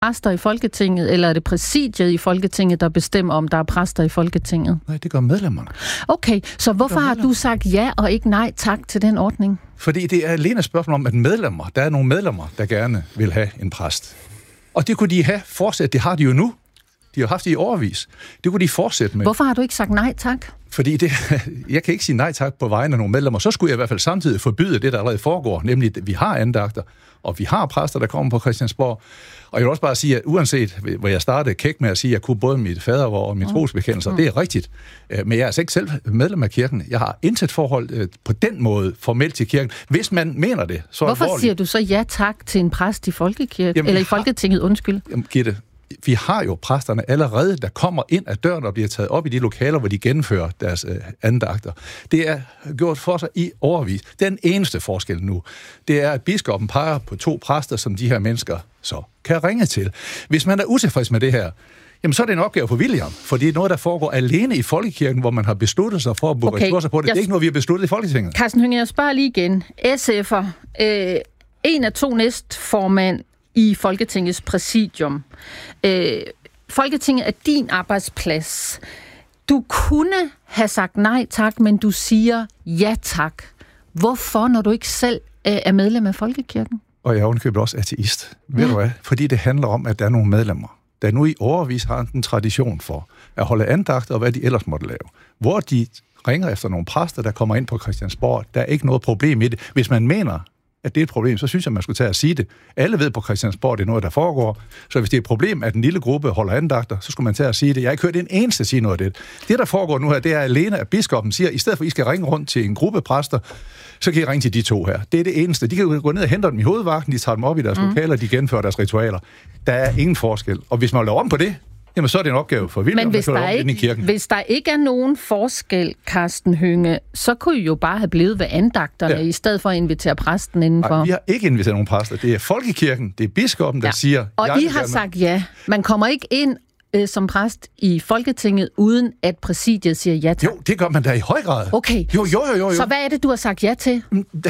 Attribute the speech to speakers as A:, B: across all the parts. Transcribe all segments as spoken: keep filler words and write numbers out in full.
A: præster i Folketinget, eller er det præsidiet i Folketinget, der bestemmer, om der er præster i Folketinget?
B: Nej, det gør medlemmerne.
A: Okay, så hvorfor har du sagt ja og ikke nej tak til den ordning?
B: Fordi det er alene et spørgsmål om, at medlemmer, der er nogle medlemmer, der gerne vil have en præst. Og det kunne de have fortsat. Det har de jo nu. De har haft det i årevis. Det kunne de fortsætte med.
A: Hvorfor har du ikke sagt nej tak?
B: Fordi det, jeg kan ikke sige nej tak på vegne af nogle medlemmer. Så skulle jeg i hvert fald samtidig forbyde det, der allerede foregår. Nemlig, at vi har andagter, og vi har præster, der kommer på Christiansborg. Og jeg vil også bare sige, at uanset hvor jeg startede kæk med at sige, at jeg kunne både mit fadervor og min mm. trosbekendelser, mm. det er rigtigt. Men jeg er altså ikke selv medlem af kirken. Jeg har intet forhold på den måde formelt til kirken. Hvis man mener det, så
A: Hvorfor
B: alvorligt.
A: siger du så ja tak til en præst i Folkekirken? Jamen, eller i Folketinget, undskyld?
B: Jamen, Gitte, vi har jo præsterne allerede, der kommer ind ad døren og bliver taget op i de lokaler, hvor de gennemfører deres øh, andagter. Det er gjort for sig i årevis. Den eneste forskel nu, det er, at biskoppen peger på to præster, som de her mennesker så kan ringe til. Hvis man er utilfreds med det her, jamen så er det en opgave for William, for det er noget, der foregår alene i Folkekirken, hvor man har besluttet sig for at bruge okay. ressourcer på det. Det er ikke noget, vi har besluttet i Folketinget.
A: Carsten Hønge, jeg spørger lige igen. S F'er, øh, en af to næstformand i Folketingets præsidium. Øh, Folketinget er din arbejdsplads. Du kunne have sagt nej tak, men du siger ja tak. Hvorfor, når du ikke selv øh, er medlem af Folkekirken?
B: Og jeg er ovenikøbet også ateist. Ja. Ved du hvad? Fordi det handler om, at der er nogle medlemmer, der nu i årevis har en tradition for at holde andagter og hvad de ellers måtte lave. Hvor de ringer efter nogle præster, der kommer ind på Christiansborg. Der er ikke noget problem i det. Hvis man mener, at det er et problem, så synes jeg, man skulle tage at sige det. Alle ved på Christiansborg, det er noget, der foregår. Så hvis det er et problem, at en lille gruppe holder andagter, så skulle man tage at sige det. Jeg har ikke hørt en eneste sige noget af det. Det, der foregår nu her, det er alene, at biskoppen siger, at i stedet for, at I skal ringe rundt til en gruppe præster, så kan I ringe til de to her. Det er det eneste. De kan gå ned og hente dem i hovedvagten, de tager dem op i deres mm. lokaler, de gennemfører deres ritualer. Der er ingen forskel. Og hvis man laver om på det, jamen så er det en opgave for William,
A: men hvis der, ikke, hvis der ikke er nogen forskel, Carsten Hønge, så kunne I jo bare have blevet ved andagterne, ja. I stedet for at invitere præsten indenfor.
B: Nej, vi har ikke inviteret nogen præster. Det er Folkekirken, det er biskoppen, der ja. siger...
A: Og I har sagt ja. Man kommer ikke ind øh, som præst i Folketinget, uden at præsidiet siger ja tak.
B: Jo, det gør man da i høj grad.
A: Okay,
B: jo, jo, jo, jo, jo.
A: Så hvad er det, du har sagt ja til?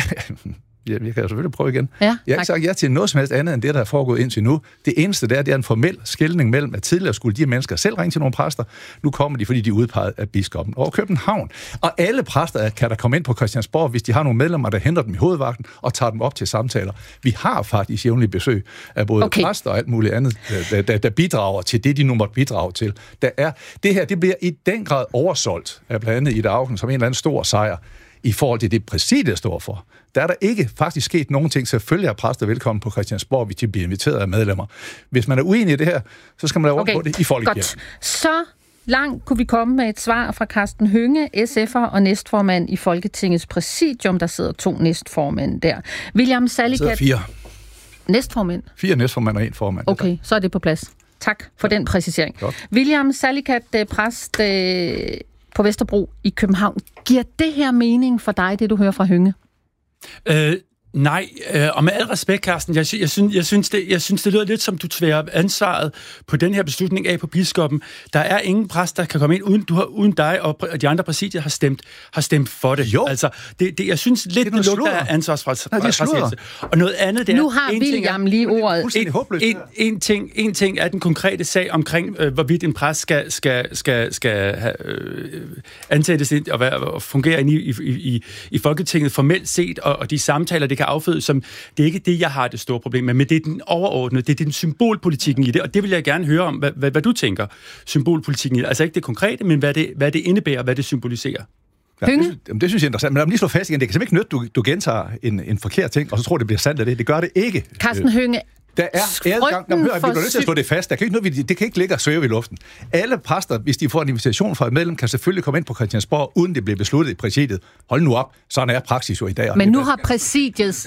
B: Ja, jeg kan jo selvfølgelig prøve igen.
A: Ja,
B: jeg har ikke sagt ja til noget som helst andet, end det, der er foregået indtil nu. Det eneste der, det er en formel skelning mellem, at tidligere skulle de mennesker selv ringe til nogle præster. Nu kommer de, fordi de er udpeget af biskoppen over København. Og alle præster kan der komme ind på Christiansborg, hvis de har nogle medlemmer, der henter dem i hovedvagten og tager dem op til samtaler. Vi har faktisk jævnligt besøg af både okay. præster og alt muligt andet, der, der, der bidrager til det, de nu måtte bidrage til. Der er, det her, det bliver i den grad oversolgt af blandt andet Ida Auken som en eller anden stor sejr i forhold til det præsidiet står for. Der er der ikke faktisk sket nogen ting. Selvfølgelig er præster velkommen på Christiansborg, hvis de bliver inviteret af medlemmer. Hvis man er uenig i det her, så skal man lave okay. op på det i Folkekirken.
A: Godt. Så langt kunne vi komme med et svar fra Carsten Hønge, S F'er og næstformand i Folketingets præsidium. Der sidder to næstformænd der. William Salicath.
B: Der sidder fire.
A: Næstformænd?
B: Fire næstformænd og en formand.
A: Okay, så er det på plads. Tak for ja. den præcisering. Godt. William Salicath, præst øh, på Vesterbro i København. Giver det her mening for dig, det du hører fra Hønge?
C: Øh, nej, øh, og med al respekt, Carsten, jeg, jeg, synes, jeg, synes det, jeg synes, det lyder lidt som, du tværer ansvaret på den her beslutning af på biskoppen. Der er ingen præst, der kan komme ind, uden, du har, uden dig og de andre præsidier har stemt, har stemt for det.
B: Jo.
C: Altså, det, det, jeg synes lidt, det, det lugter af ansvarsfrasigelse. Og noget andet, det er...
A: Nu har William lige ordet.
C: En, en, en, ting, en ting er den konkrete sag omkring, øh, hvorvidt en præst skal, skal, skal, skal have, øh, ansættes ind og, være, og fungere ind i, i, i, i Folketinget formelt set, og, og de samtaler, det kan afføde, som det er ikke det, jeg har det store problem med, men det er den overordnede, det er den symbolpolitikken i det, og det vil jeg gerne høre om, hvad, hvad, hvad du tænker, symbolpolitikken i det. Altså ikke det konkrete, men hvad det, hvad det indebærer, hvad det symboliserer.
B: Ja, det, det synes jeg er interessant, men lad mig lige slå fast igen, det kan simpelthen ikke nytte, du, du gentager en, en forkert ting, og så tror det bliver sandt af det. Det gør det ikke.
A: Carsten Hønge,
B: der er adgang. Jamen, hør, vi bliver nødt til at slå det fast. Der kan ikke noget, det kan ikke ligge og svæve i luften. Alle præster, hvis de får en invitation fra et medlem, kan selvfølgelig komme ind på Christiansborg, uden det bliver besluttet i præsidiet. Hold nu op, sådan er praksis jo i dag.
A: Men nu har præsidiet...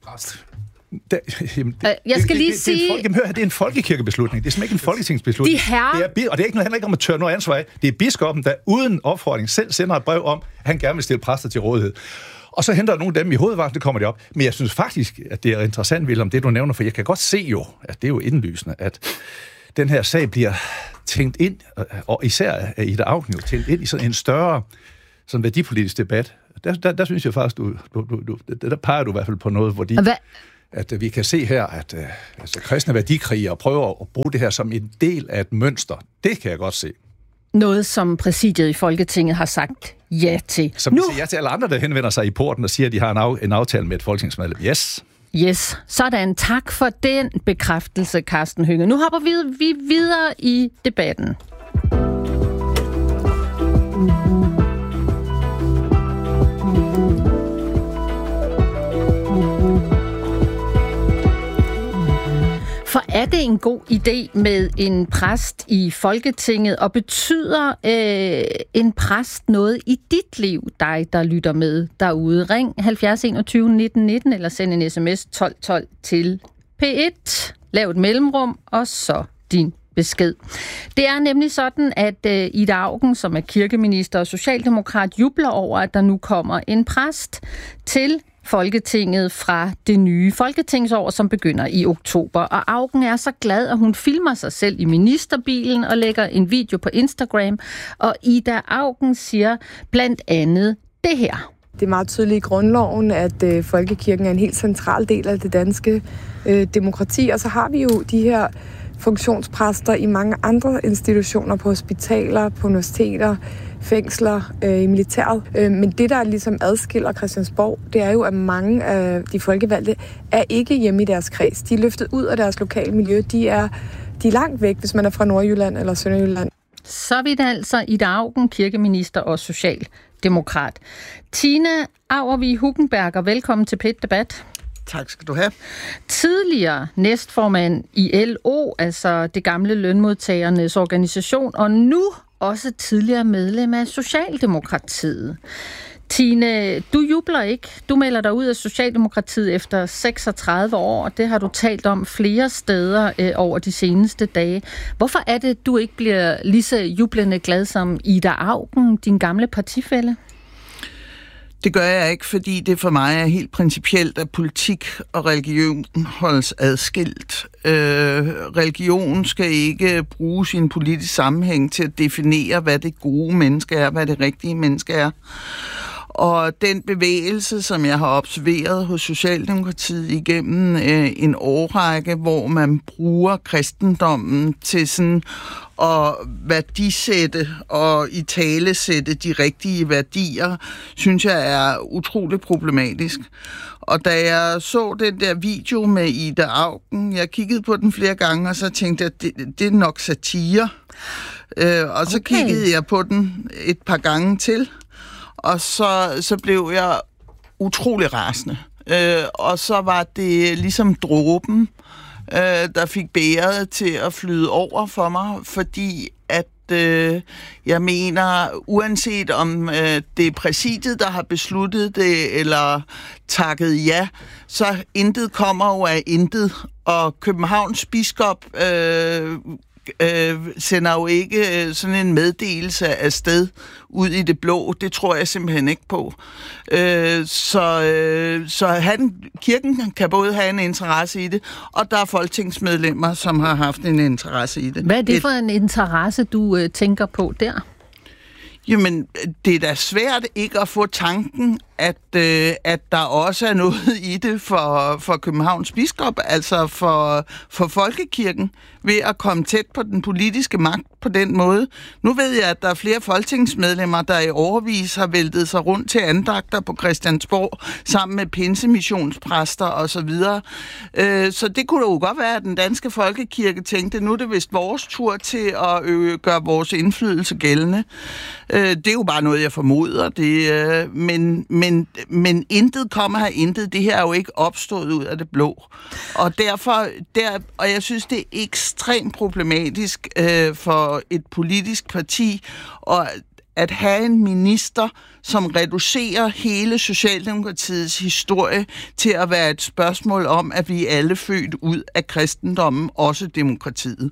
B: Da, jamen, det,
A: jeg skal
B: det,
A: lige
B: det,
A: sige...
B: Det, det, er, jamen, hør, det er en folkekirkebeslutning. Det er simpelthen ikke en folketingsbeslutning.
A: De herre...
B: det er, og det er ikke noget, handler ikke om at tørre noget ansvar af. Det er biskoppen, der uden opfordring selv sender et brev om, at han gerne vil stille præster til rådighed. Og så henter nogle af dem i hovedvagten, det kommer de op. Men jeg synes faktisk, at det er interessant, William, det du nævner, for jeg kan godt se jo, at det er jo indlysende, at den her sag bliver tænkt ind, og især af Ida Auken jo, tænkt ind i sådan en større sådan værdipolitisk debat. Der, der, der synes jeg faktisk, du, du, du, der peger du i hvert fald på noget, hvor de...
A: Hvad?
B: at vi kan se her, at uh, altså, kristne værdikrigere prøver at bruge det her som en del af et mønster. Det kan jeg godt se.
A: Noget, som præsidiet i Folketinget har sagt ja til.
B: Som nu siger ja til alle andre, der henvender sig i porten og siger, at de har en, af, en aftale med et folketingsmedlem. Yes.
A: Yes. Sådan. Tak for den bekræftelse, Karsten Hønge. Nu hopper vi, vi videre i debatten. For er det en god idé med en præst i Folketinget, og betyder øh, en præst noget i dit liv, dig der lytter med derude? Ring halvfjerds enogtyve nitten nitten eller send en sms tolv tolv til P et. Lav et mellemrum, og så din besked. Det er nemlig sådan, at øh, Ida Auken, som er kirkeminister og socialdemokrat, jubler over, at der nu kommer en præst til Folketinget fra det nye folketingsår, som begynder i oktober. Og Auken er så glad, at hun filmer sig selv i ministerbilen og lægger en video på Instagram. Og Ida Auken siger blandt andet det her.
D: Det er meget tydeligt i grundloven, at øh, folkekirken er en helt central del af det danske øh, demokrati. Og så har vi jo de her funktionspræster i mange andre institutioner, på hospitaler, på universiteter, fængsler, øh, i militæret. Øh, men det, der ligesom adskiller Christiansborg, det er jo, at mange af de folkevalgte er ikke hjemme i deres kreds. De er løftet ud af deres lokale miljø. De er, de er langt væk, hvis man er fra Nordjylland eller Sønderjylland.
A: Så vidt altså Ida Auken, kirkeminister og socialdemokrat. Tina Auervig Hugenberger, velkommen til P et Debat.
E: Tak skal du have.
A: Tidligere næstformand i L O, altså det gamle lønmodtagernes organisation, og nu også tidligere medlem af Socialdemokratiet. Tine, du jubler ikke. Du melder dig ud af Socialdemokratiet efter seksogtredive år, og det har du talt om flere steder øh, over de seneste dage. Hvorfor er det, du ikke bliver lige så jublende glad som Ida Auken, din gamle partifælle?
E: Det gør jeg ikke, fordi det for mig er helt principielt, at politik og religion holdes adskilt. Øh, religion skal ikke bruge sin politisk sammenhæng til at definere, hvad det gode menneske er, hvad det rigtige menneske er. Og den bevægelse, som jeg har observeret hos Socialdemokratiet igennem øh, en årrække, hvor man bruger kristendommen til sådan at værdisætte og italesætte de rigtige værdier, synes jeg er utroligt problematisk. Og da jeg så den der video med Ida Auken, jeg kiggede på den flere gange, og så tænkte jeg, at det, det er nok satire. Øh, og så okay. kiggede jeg på den et par gange til, og så, så blev jeg utrolig rasende. Øh, og så var det ligesom dråben, øh, der fik bæret til at flyde over for mig, fordi at øh, jeg mener, uanset om øh, det er præsidiet, der har besluttet det, eller takket ja, så intet kommer jo af intet. Og Københavns biskop øh, øh, sender jo ikke øh, sådan en meddelelse afsted ud i det blå. Det tror jeg simpelthen ikke på. Øh, så øh, så han, kirken kan både have en interesse i det, og der er folketingsmedlemmer, som har haft en interesse i det.
A: Hvad er det for en interesse, du øh, tænker på der?
E: Jamen, det er da svært ikke at få tanken, at, øh, at der også er noget i det for, for Københavns biskop, altså for, for folkekirken, ved at komme tæt på den politiske magt på den måde. Nu ved jeg, at der er flere folketingsmedlemmer, der i årevis har væltet sig rundt til andagter på Christiansborg, sammen med pinsemissionspræster osv. Øh, så det kunne jo godt være, at den danske folkekirke tænkte, nu er det vist vores tur til at øh, gøre vores indflydelse gældende. Øh, det er jo bare noget, jeg formoder. Det, øh, men, men, men intet kommer her intet. Det her er jo ikke opstået ud af det blå. Og derfor, der, og jeg synes, det er ekstremt problematisk øh, for et politisk parti, og at have en minister, som reducerer hele Socialdemokratiets historie til at være et spørgsmål om, at vi er alle født ud af kristendommen, også demokratiet.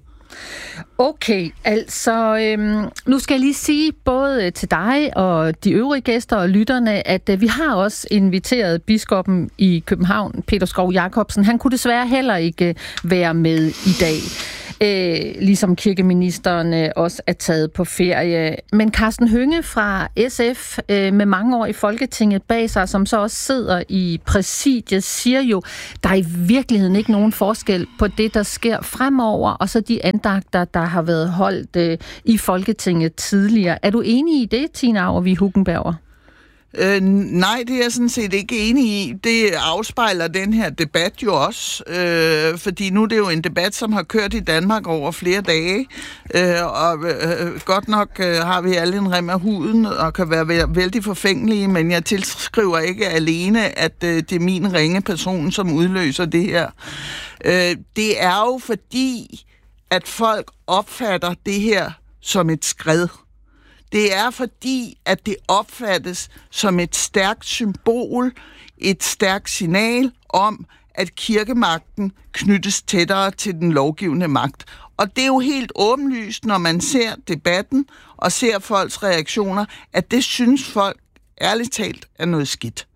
A: Okay, altså øhm, nu skal jeg lige sige både til dig og de øvrige gæster og lytterne, at øh, vi har også inviteret biskoppen i København, Peter Skov Jacobsen. Han kunne desværre heller ikke være med i dag. øh, ligesom kirkeministeren øh, også er taget på ferie. Men Karsten Hønge fra S F, øh, med mange år i Folketinget bag sig, som så også sidder i præsidiet, siger jo, der er i virkeligheden ikke nogen forskel på det, der sker fremover, og så de andagter, der har været holdt øh, i Folketinget tidligere. Er du enig i det, Tina Auervig Hugenberger?
E: Øh, nej, det er jeg sådan set ikke enig i. Det afspejler den her debat jo også, øh, fordi nu er det jo en debat, som har kørt i Danmark over flere dage, øh, og øh, godt nok øh, har vi alle en rem af huden og kan være vældig forfængelige, men jeg tilskriver ikke alene, at øh, det er min ringe person, som udløser det her. Øh, det er jo fordi, at folk opfatter det her som et skred. Det er fordi, at det opfattes som et stærkt symbol, et stærkt signal om, at kirkemagten knyttes tættere til den lovgivende magt. Og det er jo helt åbenlyst, når man ser debatten og ser folks reaktioner, at det synes folk ærligt talt er noget skidt.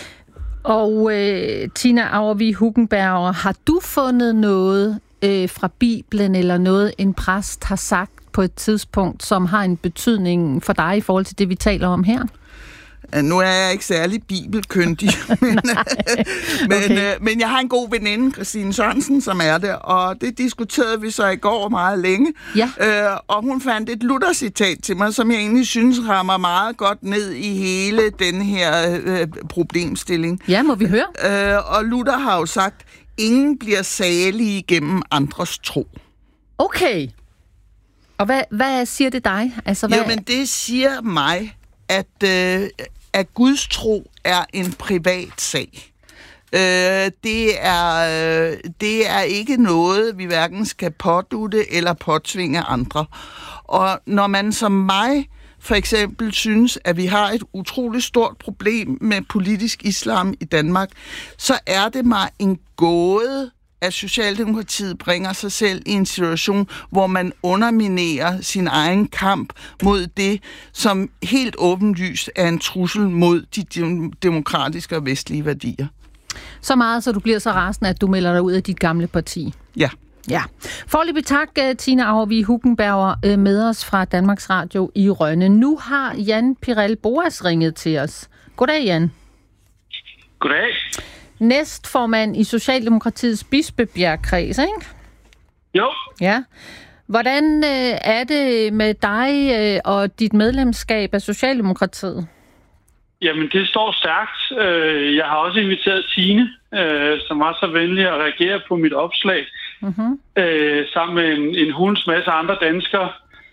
A: Og øh, Tina Auervig Hugenberger, har du fundet noget øh, fra Bibelen eller noget, en præst har sagt på et tidspunkt, som har en betydning for dig i forhold til det, vi taler om her?
E: Nu er jeg ikke særlig bibelkyndig, men, men, okay. øh, men jeg har en god veninde, Christine Sørensen, som er der, og det diskuterede vi så i går meget længe.
A: Ja.
E: Øh, og hun fandt et Luther-citat til mig, som jeg egentlig synes rammer meget godt ned i hele den her øh, problemstilling.
A: Ja, må vi høre?
E: Øh, og Luther har jo sagt, ingen bliver salige gennem andres tro.
A: Okay. Og hvad, hvad siger det dig? Altså, hvad...
E: Jamen, det siger mig, at, øh, at Guds tro er en privat sag. Øh, det, er, øh, det er ikke noget, vi hverken skal pådutte eller påtvinge andre. Og når man som mig for eksempel synes, at vi har et utroligt stort problem med politisk islam i Danmark, så er det mig en gåde, at Socialdemokratiet bringer sig selv i en situation, hvor man underminerer sin egen kamp mod det, som helt åbenlyst er en trussel mod de demokratiske og vestlige værdier.
A: Så meget, så du bliver så rasende, at du melder dig ud af dit gamle parti.
E: Ja.
A: Ja. Foreløbig tak, Tina Auervig Hugenberger, med os fra Danmarks Radio i Rønne. Nu har Jan Pirel Boas ringet til os. Goddag, Jan.
F: Goddag.
A: Næstformand i Socialdemokratiets Bispebjergkreds, ikke?
F: Jo.
A: Ja. Hvordan øh, er det med dig øh, og dit medlemskab af Socialdemokratiet?
F: Jamen, det står stærkt. Jeg har også inviteret Tine, øh, som var så venlig at reagere på mit opslag, mm-hmm. øh, sammen med en, en hulens masse andre danskere.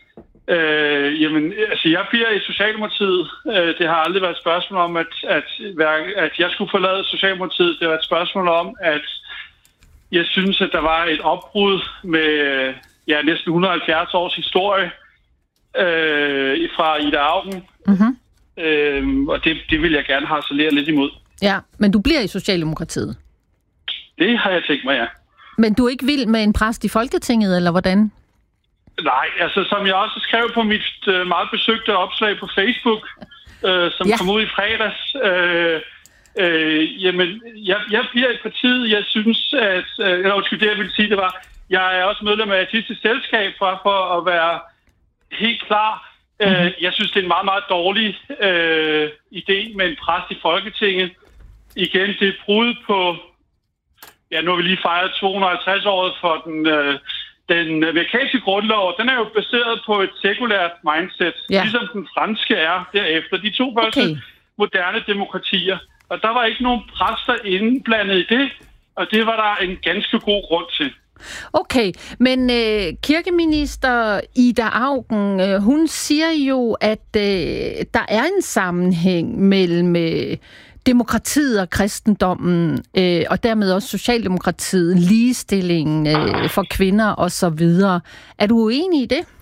F: Øh, jamen, altså, jeg bliver i Socialdemokratiet. Øh, det har aldrig været et spørgsmål om, at, at, at jeg skulle forlade Socialdemokratiet. Det var et spørgsmål om, at jeg synes, at der var et opbrud med ja, næsten et hundrede og halvfjerds års historie øh, fra Ida Auken. Mm-hmm. Øh, og det, det vil jeg gerne harcelere lidt imod.
A: Ja, men du bliver i Socialdemokratiet?
F: Det har jeg tænkt mig, ja.
A: Men du er ikke vild med en præst i Folketinget, eller hvordan?
F: Nej, altså som jeg også skrev på mit øh, meget besøgte opslag på Facebook, øh, som ja. kom ud i fredags, øh, øh, jamen, jeg, jeg bliver i partiet. Jeg synes, at... Øh, undskyld, det jeg ville sige, det var, jeg er også medlem af Artistisk Selskab for, for at være helt klar. Mm-hmm. Øh, jeg synes, det er en meget, meget dårlig øh, idé med en præst i Folketinget. Igen, det er brud på... Ja, nu har vi lige fejret to hundrede og halvtreds året for den... Øh, Den amerikanske grundlov, den er jo baseret på et sekulært mindset, ja. Ligesom den franske er derefter. De to første okay. moderne demokratier. Og der var ikke nogen præster indblandet i det, og det var der en ganske god grund til.
A: Okay, men øh, kirkeminister Ida Auken, øh, hun siger jo, at øh, der er en sammenhæng mellem... Øh, demokratiet og kristendommen, øh, og dermed også Socialdemokratiet, ligestillingen øh, for kvinder osv. Er du uenig i det?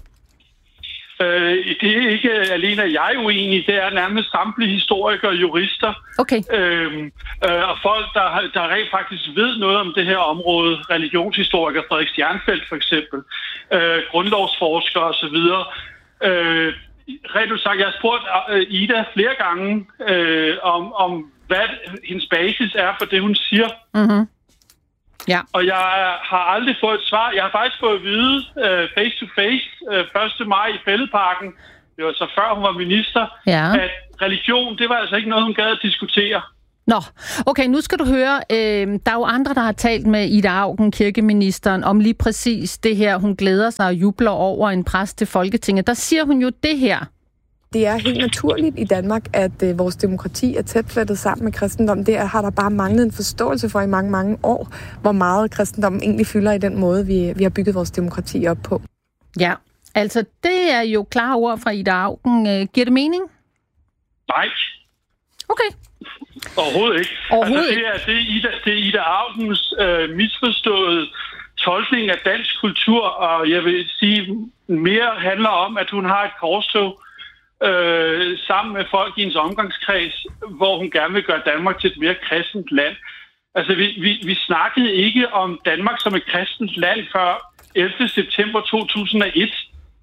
F: Øh, det er ikke alene, at jeg er uenig. Det er nærmest samtlige historikere og jurister.
A: Okay.
F: Øh, øh, og folk, der, der rent faktisk ved noget om det her område. Religionshistoriker Frederik Stjernfeldt for eksempel. Øh, grundlovsforskere osv. Øh, Rent sagt, jeg har spurgt Ida flere gange øh, om, om, hvad hendes basis er for det, hun siger. Mm-hmm.
A: Ja.
F: Og jeg har aldrig fået et svar. Jeg har faktisk fået at vide uh, face to face uh, første maj i Fælledparken, det var så før hun var minister,
A: ja.
F: at religion, det var altså ikke noget, hun gad at diskutere.
A: Nå, okay, nu skal du høre, øh, der er jo andre, der har talt med Ida Auken, kirkeministeren, om lige præcis det her. Hun glæder sig og jubler over en præst til Folketinget. Der siger hun jo det her.
D: Det er helt naturligt i Danmark, at øh, vores demokrati er tæt flettet sammen med kristendom. Det har der bare manglet en forståelse for i mange, mange år, hvor meget kristendommen egentlig fylder i den måde, vi, vi har bygget vores demokrati op på.
A: Ja, altså det er jo klare ord fra Ida Auken. Øh, giver det mening?
F: Nej.
A: Okay.
F: Overhovedet ikke.
A: Overhovedet
F: altså, det, er, det, er Ida, det er Ida Aukens øh, misforståede tolkning af dansk kultur, og jeg vil sige, mere handler om, at hun har et korstog øh, sammen med folk i hendes omgangskreds, hvor hun gerne vil gøre Danmark til et mere kristent land. Altså, vi, vi, vi snakkede ikke om Danmark som et kristent land før ellevte september to tusind og et.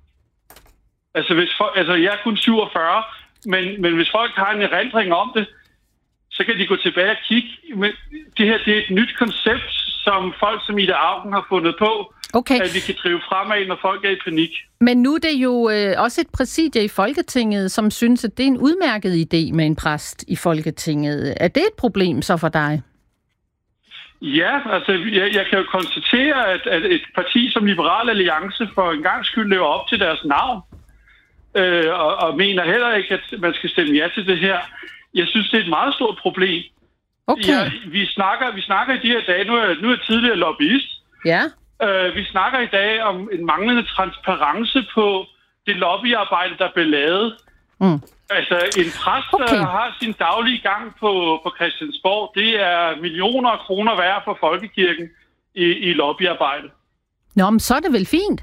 F: Altså, hvis folk, altså jeg er kun syvogfyrre, men, men hvis folk har en erindring om det, så kan de gå tilbage og kigge. Men det her, det er et nyt koncept, som folk som Ida Auken har fundet på, okay. At vi kan drive fremad, når folk er i panik.
A: Men nu er det jo øh, også et præsidie i Folketinget, som synes, at det er en udmærket idé med en præst i Folketinget. Er det et problem så for dig?
F: Ja, altså jeg, jeg kan jo konstatere, at, at et parti som Liberal Alliance for en gang skyld lever op til deres navn, øh, og, og mener heller ikke, at man skal stemme ja til det her. Jeg synes, det er et meget stort problem.
A: Okay.
F: Ja, vi, snakker, vi snakker i de her dage, nu er, nu er jeg tidligere lobbyist,
A: ja.
F: øh, vi snakker i dag om en manglende transparence på det lobbyarbejde, der blev lavet. Mm. Altså en præst, okay. der har sin daglige gang på, på Christiansborg, det er millioner af kroner værd for folkekirken i, i lobbyarbejde.
A: Nå, men så er det vel fint?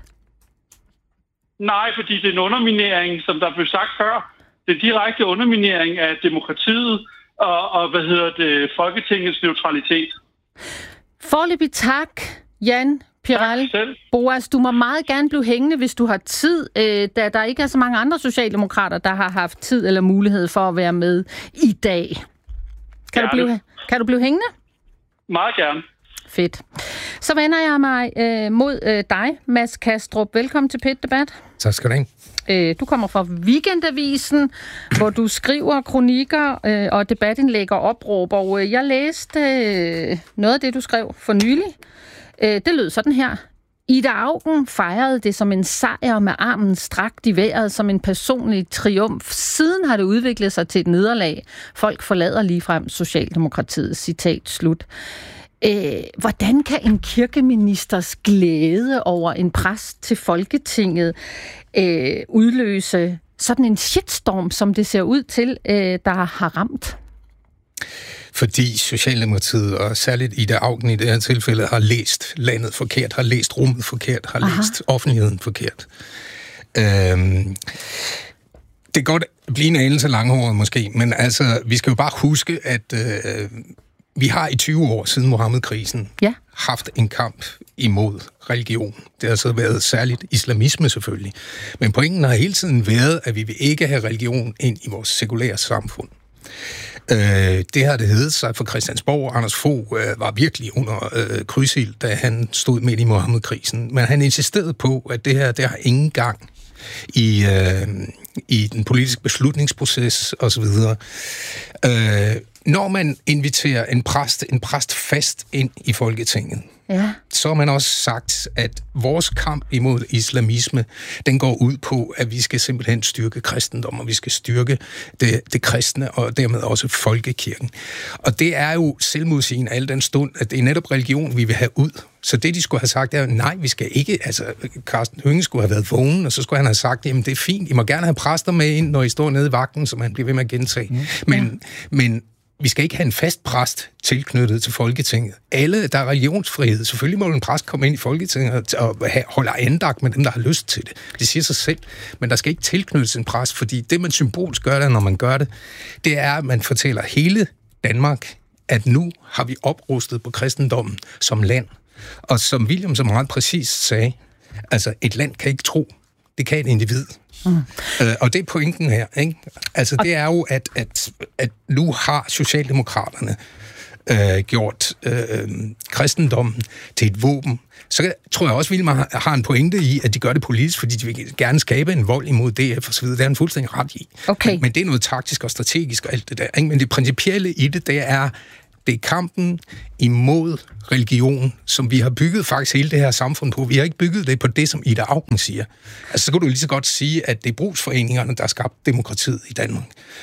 F: Nej, fordi det er en underminering, som der blev sagt før. Det er direkte underminering af demokratiet og, og hvad hedder det, Folketingets neutralitet.
A: Foreløbig tak, Jan Pirel. Boas, du må meget gerne blive hængende, hvis du har tid, øh, da der ikke er så mange andre socialdemokrater, der har haft tid eller mulighed for at være med i dag. Kan, du blive, kan du blive hængende?
F: Meget gerne.
A: Fedt. Så vender jeg mig øh, mod øh, dig, Mads Kastrup. Velkommen til P et Debat.
G: Tak skal du have.
A: Du kommer fra Weekendavisen, hvor du skriver kronikker øh, og debatindlæg og opråb. Og jeg læste øh, noget af det, du skrev for nylig. Øh, det lød sådan her. Ida Auken fejrede det som en sejr med armen strakt i vejret som en personlig triumf. Siden har det udviklet sig til et nederlag. Folk forlader ligefrem Socialdemokratiet. Citat slut. Øh, hvordan kan en kirkeministers glæde over en præst til Folketinget øh, udløse sådan en shitstorm, som det ser ud til, øh, der har ramt?
G: Fordi Socialdemokratiet, og særligt Ida Auken i det her tilfælde, har læst landet forkert, har læst rummet forkert, har Aha. læst offentligheden forkert. Øhm, det kan godt blive en anelse langhåret måske, men altså, vi skal jo bare huske, at øh, vi har i tyve år siden Mohammed-krisen ja. haft en kamp imod religion. Det har så været særligt islamisme selvfølgelig. Men pointen har hele tiden været, at vi vil ikke have religion ind i vores sekulære samfund. Øh, det har det heddet sig for Christiansborg. Anders Fogh øh, var virkelig under øh, krydsild, da han stod midt i Mohammed-krisen. Men han insisterede på, at det her, det har ingen gang i, øh, i den politiske beslutningsproces osv. Øh, når man inviterer en præst, en præst fast ind i Folketinget, ja. så har man også sagt, at vores kamp imod islamisme, den går ud på, at vi skal simpelthen styrke kristendom, og vi skal styrke det, det kristne, og dermed også folkekirken. Og det er jo selvmodsigende al den stund, at det er netop religion, vi vil have ud. Så det, de skulle have sagt, er, nej, vi skal ikke, altså, Carsten Hønge skulle have været vågen, og så skulle han have sagt, jamen, det er fint, I må gerne have præster med ind, når I står nede i vagten, som han bliver ved med at gentage. Mm. Men, men vi skal ikke have en fast præst tilknyttet til Folketinget. Alle, der er religionsfrihed. Selvfølgelig må en præst komme ind i Folketinget og holde andagt med dem, der har lyst til det. Det siger sig selv. Men der skal ikke tilknyttes en præst, fordi det, man symbolsk gør det, når man gør det, det er, at man fortæller hele Danmark, at nu har vi oprustet på kristendommen som land. Og som William så meget præcist sagde, altså et land kan ikke tro. Det kan et individ. Mm. Øh, og det er pointen her, ikke? Altså det er jo, at, at, at nu har Socialdemokraterne øh, gjort øh, kristendommen til et våben, så tror jeg også, at Vilma har en pointe i, at de gør det politisk, fordi de vil gerne skabe en vold imod D F og så videre. Det er en fuldstændig ret i.
A: Okay.
G: Men, men det er noget taktisk og strategisk og alt det der. Ikke? Men det principielle i det, det er, det er kampen imod religion, som vi har bygget faktisk hele det her samfund på. Vi har ikke bygget det på det, som Ida Auken siger. Altså, så kan du lige så godt sige, at det er brugsforeningerne, der har skabt demokratiet i Danmark.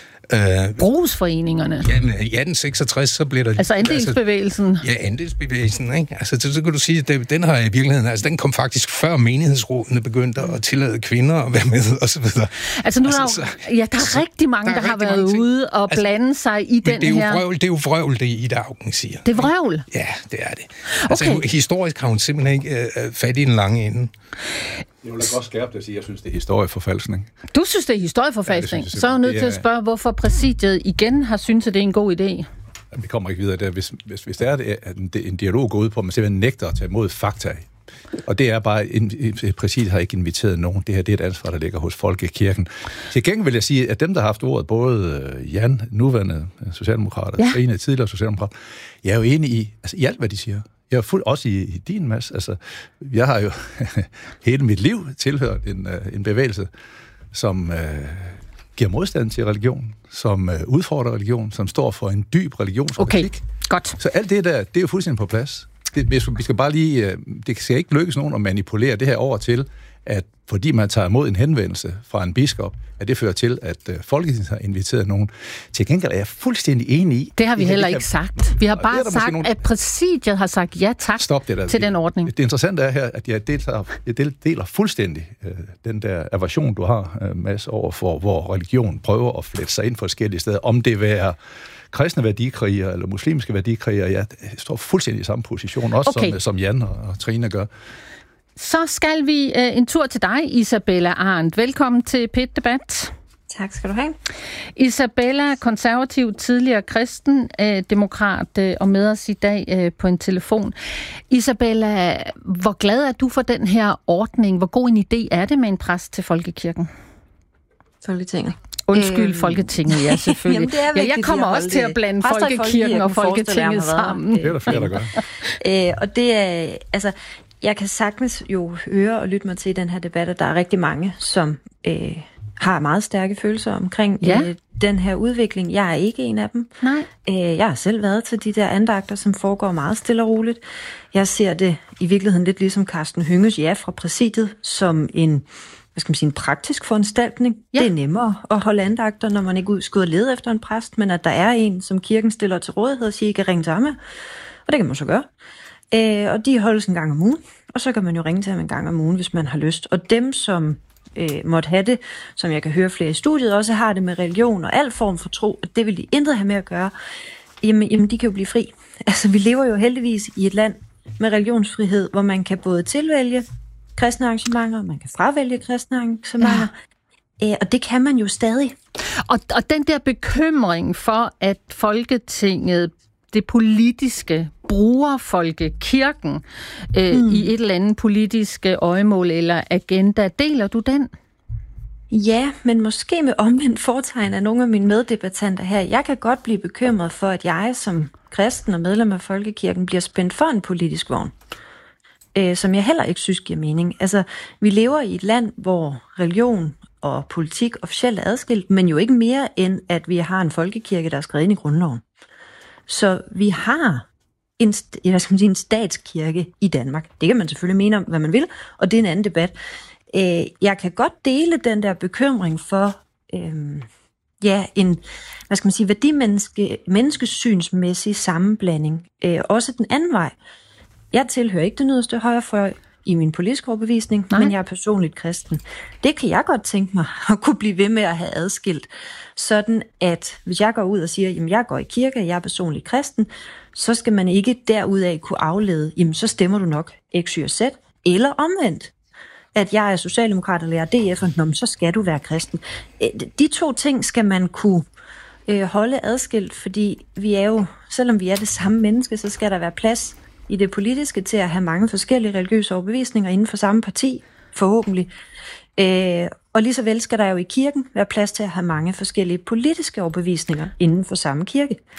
A: Uh, Brugsforeningerne?
G: Ja, men i atten seksogtres, så blev der...
A: Altså andelsbevægelsen?
G: Altså, ja, andelsbevægelsen, ikke? Altså, så, så kan du sige, at det, den har i virkeligheden... Altså, den kom faktisk før menighedsrådene begyndte at tillade kvinder at være med, og så videre.
A: Altså, nu altså, er der, ja, der er rigtig mange, der, der har været ude og altså, blande sig i den
G: det er jo
A: her...
G: Vrøvl, det er jo vrøvl, det Ida Auken siger.
A: Det er vrøvl?
G: Ja, det er det. Altså, okay. Historisk har hun simpelthen ikke øh, fat i den lange ende.
B: Jeg vil da godt skærpe det at sige, at jeg synes, det er historieforfalskning.
A: Du synes, det er historieforfalskning? Ja, så er jeg nødt til at spørge, hvorfor præsidiet igen har syntes, at det er en god idé. Jamen,
B: vi kommer ikke videre der. Hvis, hvis, hvis det er, at en, en dialog går ud på, at man simpelthen nægter at tage imod fakta, og det er bare, at præsidiet har ikke inviteret nogen. Det her det er et ansvar, der ligger hos Folkekirken. Til gengæld vil jeg sige, at dem, der har haft ordet, både Jan, nuværende socialdemokrater, ja. Trine, tidligere socialdemokrater, jeg er jo enig i, altså, i alt, hvad de siger. Jeg er fuld, også i, i din, Mads. Altså, jeg har jo hele mit liv tilhørt en, en bevægelse, som øh, giver modstand til religion, som øh, udfordrer religion, som står for en dyb religionskritik.
A: Okay, godt.
B: Så alt det der, det er jo fuldstændig på plads. Det, vi skal bare lige, øh, det skal ikke lykkes nogen at manipulere det her over til, at fordi man tager imod en henvendelse fra en biskop, at det fører til, at uh, Folketinget har inviteret nogen. Til gengæld er jeg fuldstændig enig i...
A: Det har vi det heller ikke kan... sagt. Vi har bare sagt, nogen... at præsidiet har sagt ja tak Stop det der. til den ordning.
B: Det, det interessante er her, at jeg deler, jeg deler fuldstændig uh, den der aversion, du har, uh, Mads, over for, hvor religion prøver at flette sig ind forskellige steder. Om det være kristne værdikriger eller muslimske værdikriger, jeg står fuldstændig i samme position, også okay. som, som Jan og, og Trine gør.
A: Så skal vi uh, en tur til dig, Isabella Arendt. Velkommen til P et Debat.
H: Tak skal du have.
A: Isabella, konservativ, tidligere kristen, øh, demokrat øh, og med os i dag øh, på en telefon. Isabella, hvor glad er du for den her ordning? Hvor god en idé er det med en præst til Folkekirken?
H: Folketinget.
A: Undskyld, øhm. Folketinget, ja, selvfølgelig. Jamen,
H: det er vigtigt,
A: ja, jeg kommer også til at blande Folkekirken og Folketinget sammen.
B: Det er der flere, der gør.
H: øh, og det er, altså... Jeg kan sagtens jo høre og lytte mig til i den her debat, at der er rigtig mange, som øh, har meget stærke følelser omkring ja. øh, den her udvikling. Jeg er ikke en af dem.
A: Nej.
H: Øh, jeg har selv været til de der andagter, som foregår meget stille og roligt. Jeg ser det i virkeligheden lidt ligesom Karsten Hønges ja fra præsidiet, som en, hvad skal man sige, en praktisk foranstaltning. Ja. Det er nemmere at holde andagter, når man ikke skal ud og lede efter en præst, men at der er en, som kirken stiller til rådighed og siger, I kan ringe til ham. Og det kan man så gøre. Øh, og de holdes en gang om ugen, og så kan man jo ringe til ham en gang om ugen, hvis man har lyst. Og dem, som øh, måtte have det, som jeg kan høre flere i studiet, også har det med religion og al form for tro, at det vil de intet have med at gøre, jamen, jamen de kan jo blive fri. Altså, vi lever jo heldigvis i et land med religionsfrihed, hvor man kan både tilvælge kristne arrangementer, man kan fravælge kristne arrangementer, ja. øh, og det kan man jo stadig.
A: Og, og den der bekymring for, at Folketinget det politiske bruger Folkekirken øh, mm. i et eller andet politisk øjemål eller agenda. Deler du den?
H: Ja, men måske med omvendt fortegn af nogle af mine meddebattanter her. Jeg kan godt blive bekymret for, at jeg som kristen og medlem af Folkekirken bliver spændt for en politisk vogn, øh, som jeg heller ikke synes giver mening. Altså, vi lever i et land, hvor religion og politik officielt er adskilt, men jo ikke mere end, at vi har en folkekirke, der er skrevet ind i grundloven. Så vi har en, hvad skal man sige, en statskirke i Danmark. Det kan man selvfølgelig mene om, hvad man vil, og det er en anden debat. Jeg kan godt dele den der bekymring for øhm, ja, en, hvad skal man sige, værdimenneske, menneskesynsmæssig sammenblanding. Øh, også den anden vej. Jeg tilhører ikke den yderste højrefløj i min politiske overbevisning, Nej. men jeg er personligt kristen. Det kan jeg godt tænke mig at kunne blive ved med at have adskilt. Sådan at hvis jeg går ud og siger, jamen jeg går i kirke, og jeg er personligt kristen, så skal man ikke derudaf kunne aflede, jamen så stemmer du nok X, Y og Z, eller omvendt. At jeg er socialdemokrat eller jeg er D F'er, så skal du være kristen. De to ting skal man kunne øh, holde adskilt, fordi vi er jo, selvom vi er det samme menneske, så skal der være plads i det politiske til at have mange forskellige religiøse overbevisninger inden for samme parti, forhåbentlig. Øh, og lige så vel skal der jo i kirken være plads til at have mange forskellige politiske overbevisninger inden for samme kirke.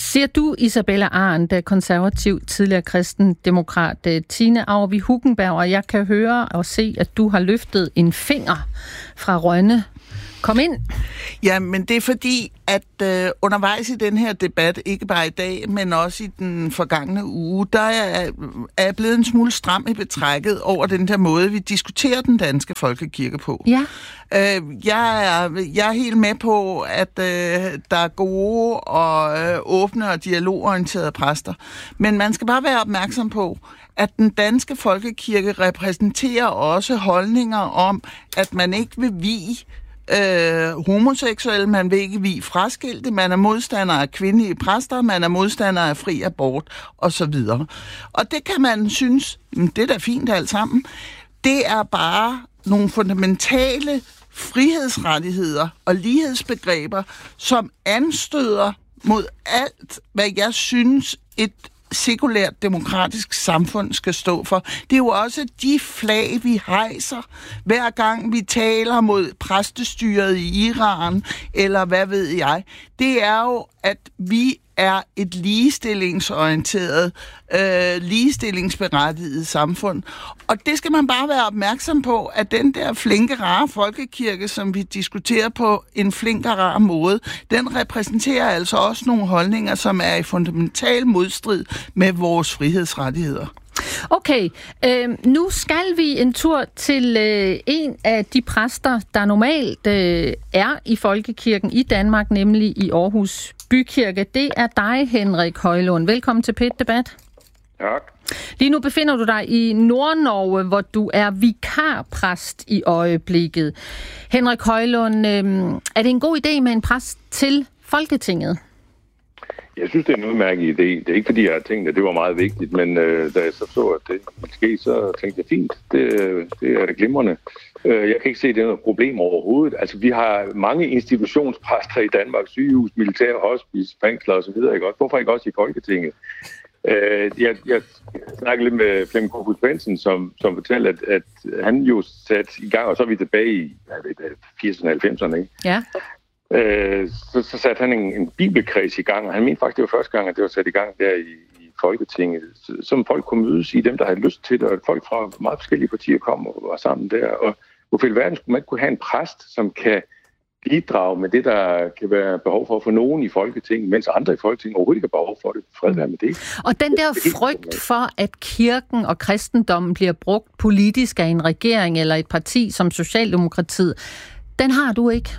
A: Siger du, Isabella Arendt, konservativ, tidligere kristendemokrat, Tine Auervi Hugenberg, og jeg kan høre og se, at du har løftet en finger fra Rønne. Kom ind.
E: Ja, men det er fordi, at øh, undervejs i den her debat, ikke bare i dag, men også i den forgangne uge, der er, er jeg blevet en smule stram i betrækket over den der måde, vi diskuterer den danske folkekirke på.
A: Ja.
E: Øh, jeg, er, jeg er helt med på, at øh, der er gode og øh, åbne og dialogorienterede præster, men man skal bare være opmærksom på, at den danske folkekirke repræsenterer også holdninger om, at man ikke vil vie Øh, homoseksuelle, man vil ikke vie fraskilte, man er modstander af kvindelige præster, man er modstander af fri abort, osv. Og det kan man synes, det er da fint alt sammen. Det er bare nogle fundamentale frihedsrettigheder og lighedsbegreber, som anstøder mod alt, hvad jeg synes et sekulært demokratisk samfund skal stå for. Det er jo også de flag, vi hejser, hver gang vi taler mod præstestyret i Iran, eller hvad ved jeg. Det er jo, at vi er et ligestillingsorienteret, øh, ligestillingsberettiget samfund. Og det skal man bare være opmærksom på, at den der flinke, rare folkekirke, som vi diskuterer på en flink og rar måde, den repræsenterer altså også nogle holdninger, som er i fundamental modstrid med vores frihedsrettigheder.
A: Okay, øh, nu skal vi en tur til øh, en af de præster, der normalt øh, er i folkekirken i Danmark, nemlig i Aarhus Bykirke. Det er dig, Henrik Højlund. Velkommen til P et Debat.
I: Tak.
A: Lige nu befinder du dig i Nordnorge, hvor du er vikarpræst i øjeblikket. Henrik Højlund, øh, er det en god idé med en præst til Folketinget?
I: Jeg synes, det er en udmærket idé. Det er ikke, fordi jeg har tænkt, at det var meget vigtigt, men øh, da jeg så så, at det ville ske, så tænkte jeg, fint, det, det er det glimrende. Øh, jeg kan ikke se, at det er noget problem overhovedet. Altså, vi har mange institutionspræster i Danmark, sygehus, militær, hospice, fængsler osv. Hvorfor ikke også i Folketinget? Øh, jeg, jeg snakkede lidt med Flemming Kofod Svendsen, som, som fortalte, at, at han jo satte i gang, og så er vi tilbage i firserne og halvfemserne, ikke?
A: Ja.
I: Øh, så, så satte han en, en bibelkreds i gang, og han mente faktisk, det var første gang, at det var sat i gang der i, i Folketinget, som folk kunne mødes i, dem der havde lyst til det, og folk fra meget forskellige partier kom og var sammen der, og hvorfor i verden skulle man ikke kunne have en præst, som kan bidrage med det, der kan være behov for for nogen i Folketinget, mens andre i Folketinget overhovedet ikke har behov for det. Fred være med det.
A: Og den der frygt for, at kirken og kristendommen bliver brugt politisk af en regering eller et parti som Socialdemokratiet, den har du ikke?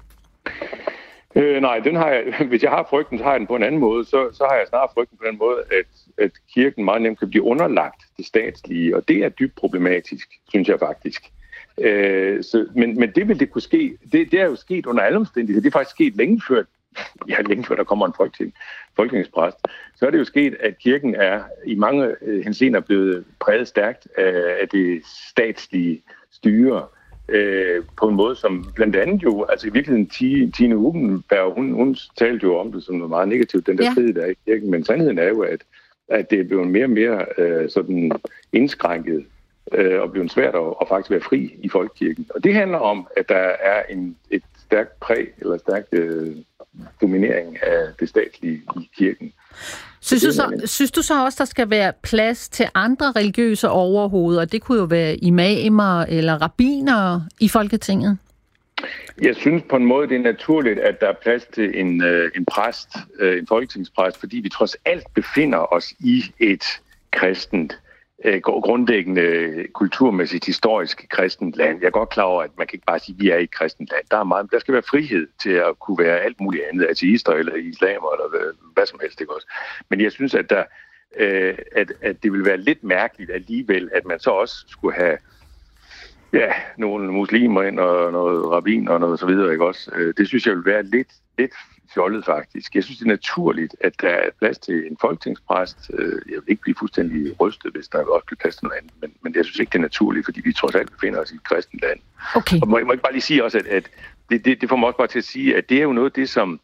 I: Øh, nej, den har jeg, hvis jeg har frygten, så har jeg den på en anden måde. Så, så har jeg snart frygten på den måde, at, at kirken meget nemt kan blive underlagt det statslige, og det er dybt problematisk, synes jeg faktisk. Øh, så, men, men det vil det kunne ske. Det, det er jo sket under alle omstændigheder. Det er faktisk sket længe før, ja, længe før der kommer en folketing, folketingspræst. Så er det jo sket, at kirken er i mange henseender blevet præget stærkt af, af det statslige styre. Øh, på en måde, som blandt andet jo, altså i virkeligheden Tine Hugenberg, hun, hun talte jo om det som noget meget negativt, den der ja. frihed, der er i kirken, men sandheden er jo, at, at det er blevet mere og mere øh, sådan indskrænket øh, og blevet svært at, at faktisk være fri i folkekirken. Og det handler om, at der er en, et stærkt præg, eller stærkt øh, dominering af det statslige i kirken.
A: Synes du, så, synes du så også, der skal være plads til andre religiøse overhoveder? Det kunne jo være imamer eller rabbinere i Folketinget.
I: Jeg synes på en måde, det er naturligt, at der er plads til en, øh, en præst, øh, en folketingspræst, fordi vi trods alt befinder os i et kristent, øh, grundlæggende kulturmæssigt historisk kristent land. Jeg er godt klar over, at man kan ikke bare sige, at vi er i et kristent land. Der er meget, der skal være frihed til at kunne være alt muligt andet, ateister eller islamer eller hvad, hvad som helst, ikke også. Men jeg synes, at, der, øh, at, at det vil være lidt mærkeligt alligevel, at man så også skulle have ja, nogle muslimer ind og noget rabbin og noget så videre, ikke også. Det synes jeg vil være lidt, lidt fjollet faktisk. Jeg synes, det er naturligt, at der er plads til en folketingspræst. Jeg vil ikke blive fuldstændig rystet, hvis der også bliver plads til noget andet, men, men jeg synes ikke, det er naturligt, fordi vi trods alt befinder os i et kristent land.
A: Okay.
I: Og må jeg må ikke bare lige sige også, at, at det, det, det får mig også bare til at sige, at det er jo noget af det, som,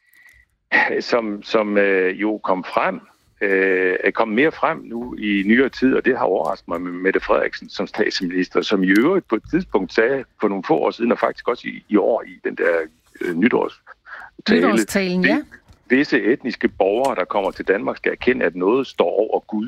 I: som, som øh, jo kom frem, øh, er kommet mere frem nu i nyere tid, og det har overrasket mig med Mette Frederiksen som statsminister, som i øvrigt på et tidspunkt sagde for nogle få år siden, og faktisk også i, i år i den der øh, nytårs
A: Nytårstalen, ja.
I: visse etniske borgere, der kommer til Danmark, skal erkende, at noget står over Gud.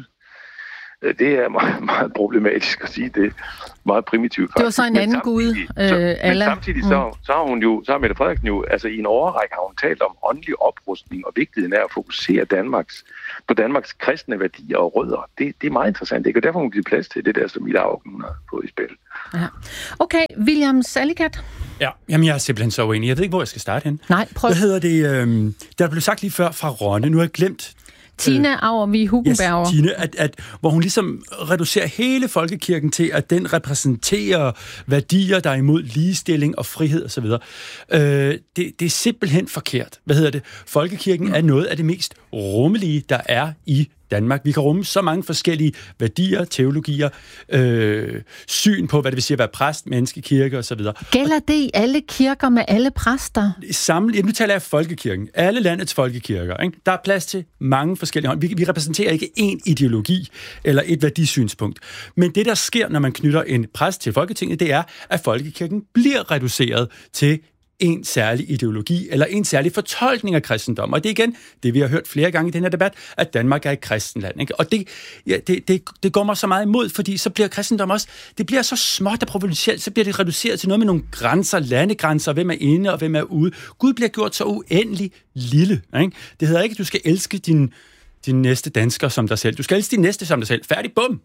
I: Det er meget, meget problematisk at sige det. Meget primitivt faktisk.
A: Det var så en anden Gud, øh,
I: så, men samtidig så, så har hun jo, så har Mette Frederiksen jo, altså i en overrække har hun talt om åndelig oprustning og vigtigheden af at fokusere Danmarks, på Danmarks kristne værdier og rødder. Det, det er meget interessant, ikke? Og derfor må hun give plads til det der, som Ida Auken hun har fået i spil.
A: Ja. Okay, William Salicath.
C: Ja, jamen jeg er simpelthen så uenig. Jeg ved ikke, hvor jeg skal starte hen.
A: Nej, prøv.
C: Hvad hedder det? Øh, der blev sagt lige før fra Rønne. Nu har jeg glemt
A: Tina Auervig Hugenberger.
C: Yes, Tina, at, at, hvor hun ligesom reducerer hele folkekirken til, at den repræsenterer værdier, der er imod ligestilling og frihed osv. Øh, det, det er simpelthen forkert. Hvad hedder det? Folkekirken er noget af det mest rummelige, der er i Danmark. Vi kan rumme så mange forskellige værdier, teologier, øh, syn på, hvad det vil sige at være præst, menneskekirke osv.
A: Gælder det i alle kirker med alle præster?
C: Samle, nu taler jeg folkekirken. Alle landets folkekirker. Ikke? Der er plads til mange forskellige hånd. Vi, vi repræsenterer ikke én ideologi eller et værdisynspunkt. Men det, der sker, når man knytter en præst til Folketinget, det er, at folkekirken bliver reduceret til en særlig ideologi eller en særlig fortolkning af kristendom. Og det er igen det, vi har hørt flere gange i den her debat, at Danmark er et kristenland. Ikke? Og det, ja, det, det, det går mig så meget imod, fordi så bliver kristendom også, det bliver så småt og provincielt, så bliver det reduceret til noget med nogle grænser, landegrænser, hvem er inde og hvem er ude. Gud bliver gjort så uendelig lille. Ikke? Det hedder ikke, at du skal elske din, din næste dansker som dig selv. Du skal elske din næste som dig selv. Færdig, bum!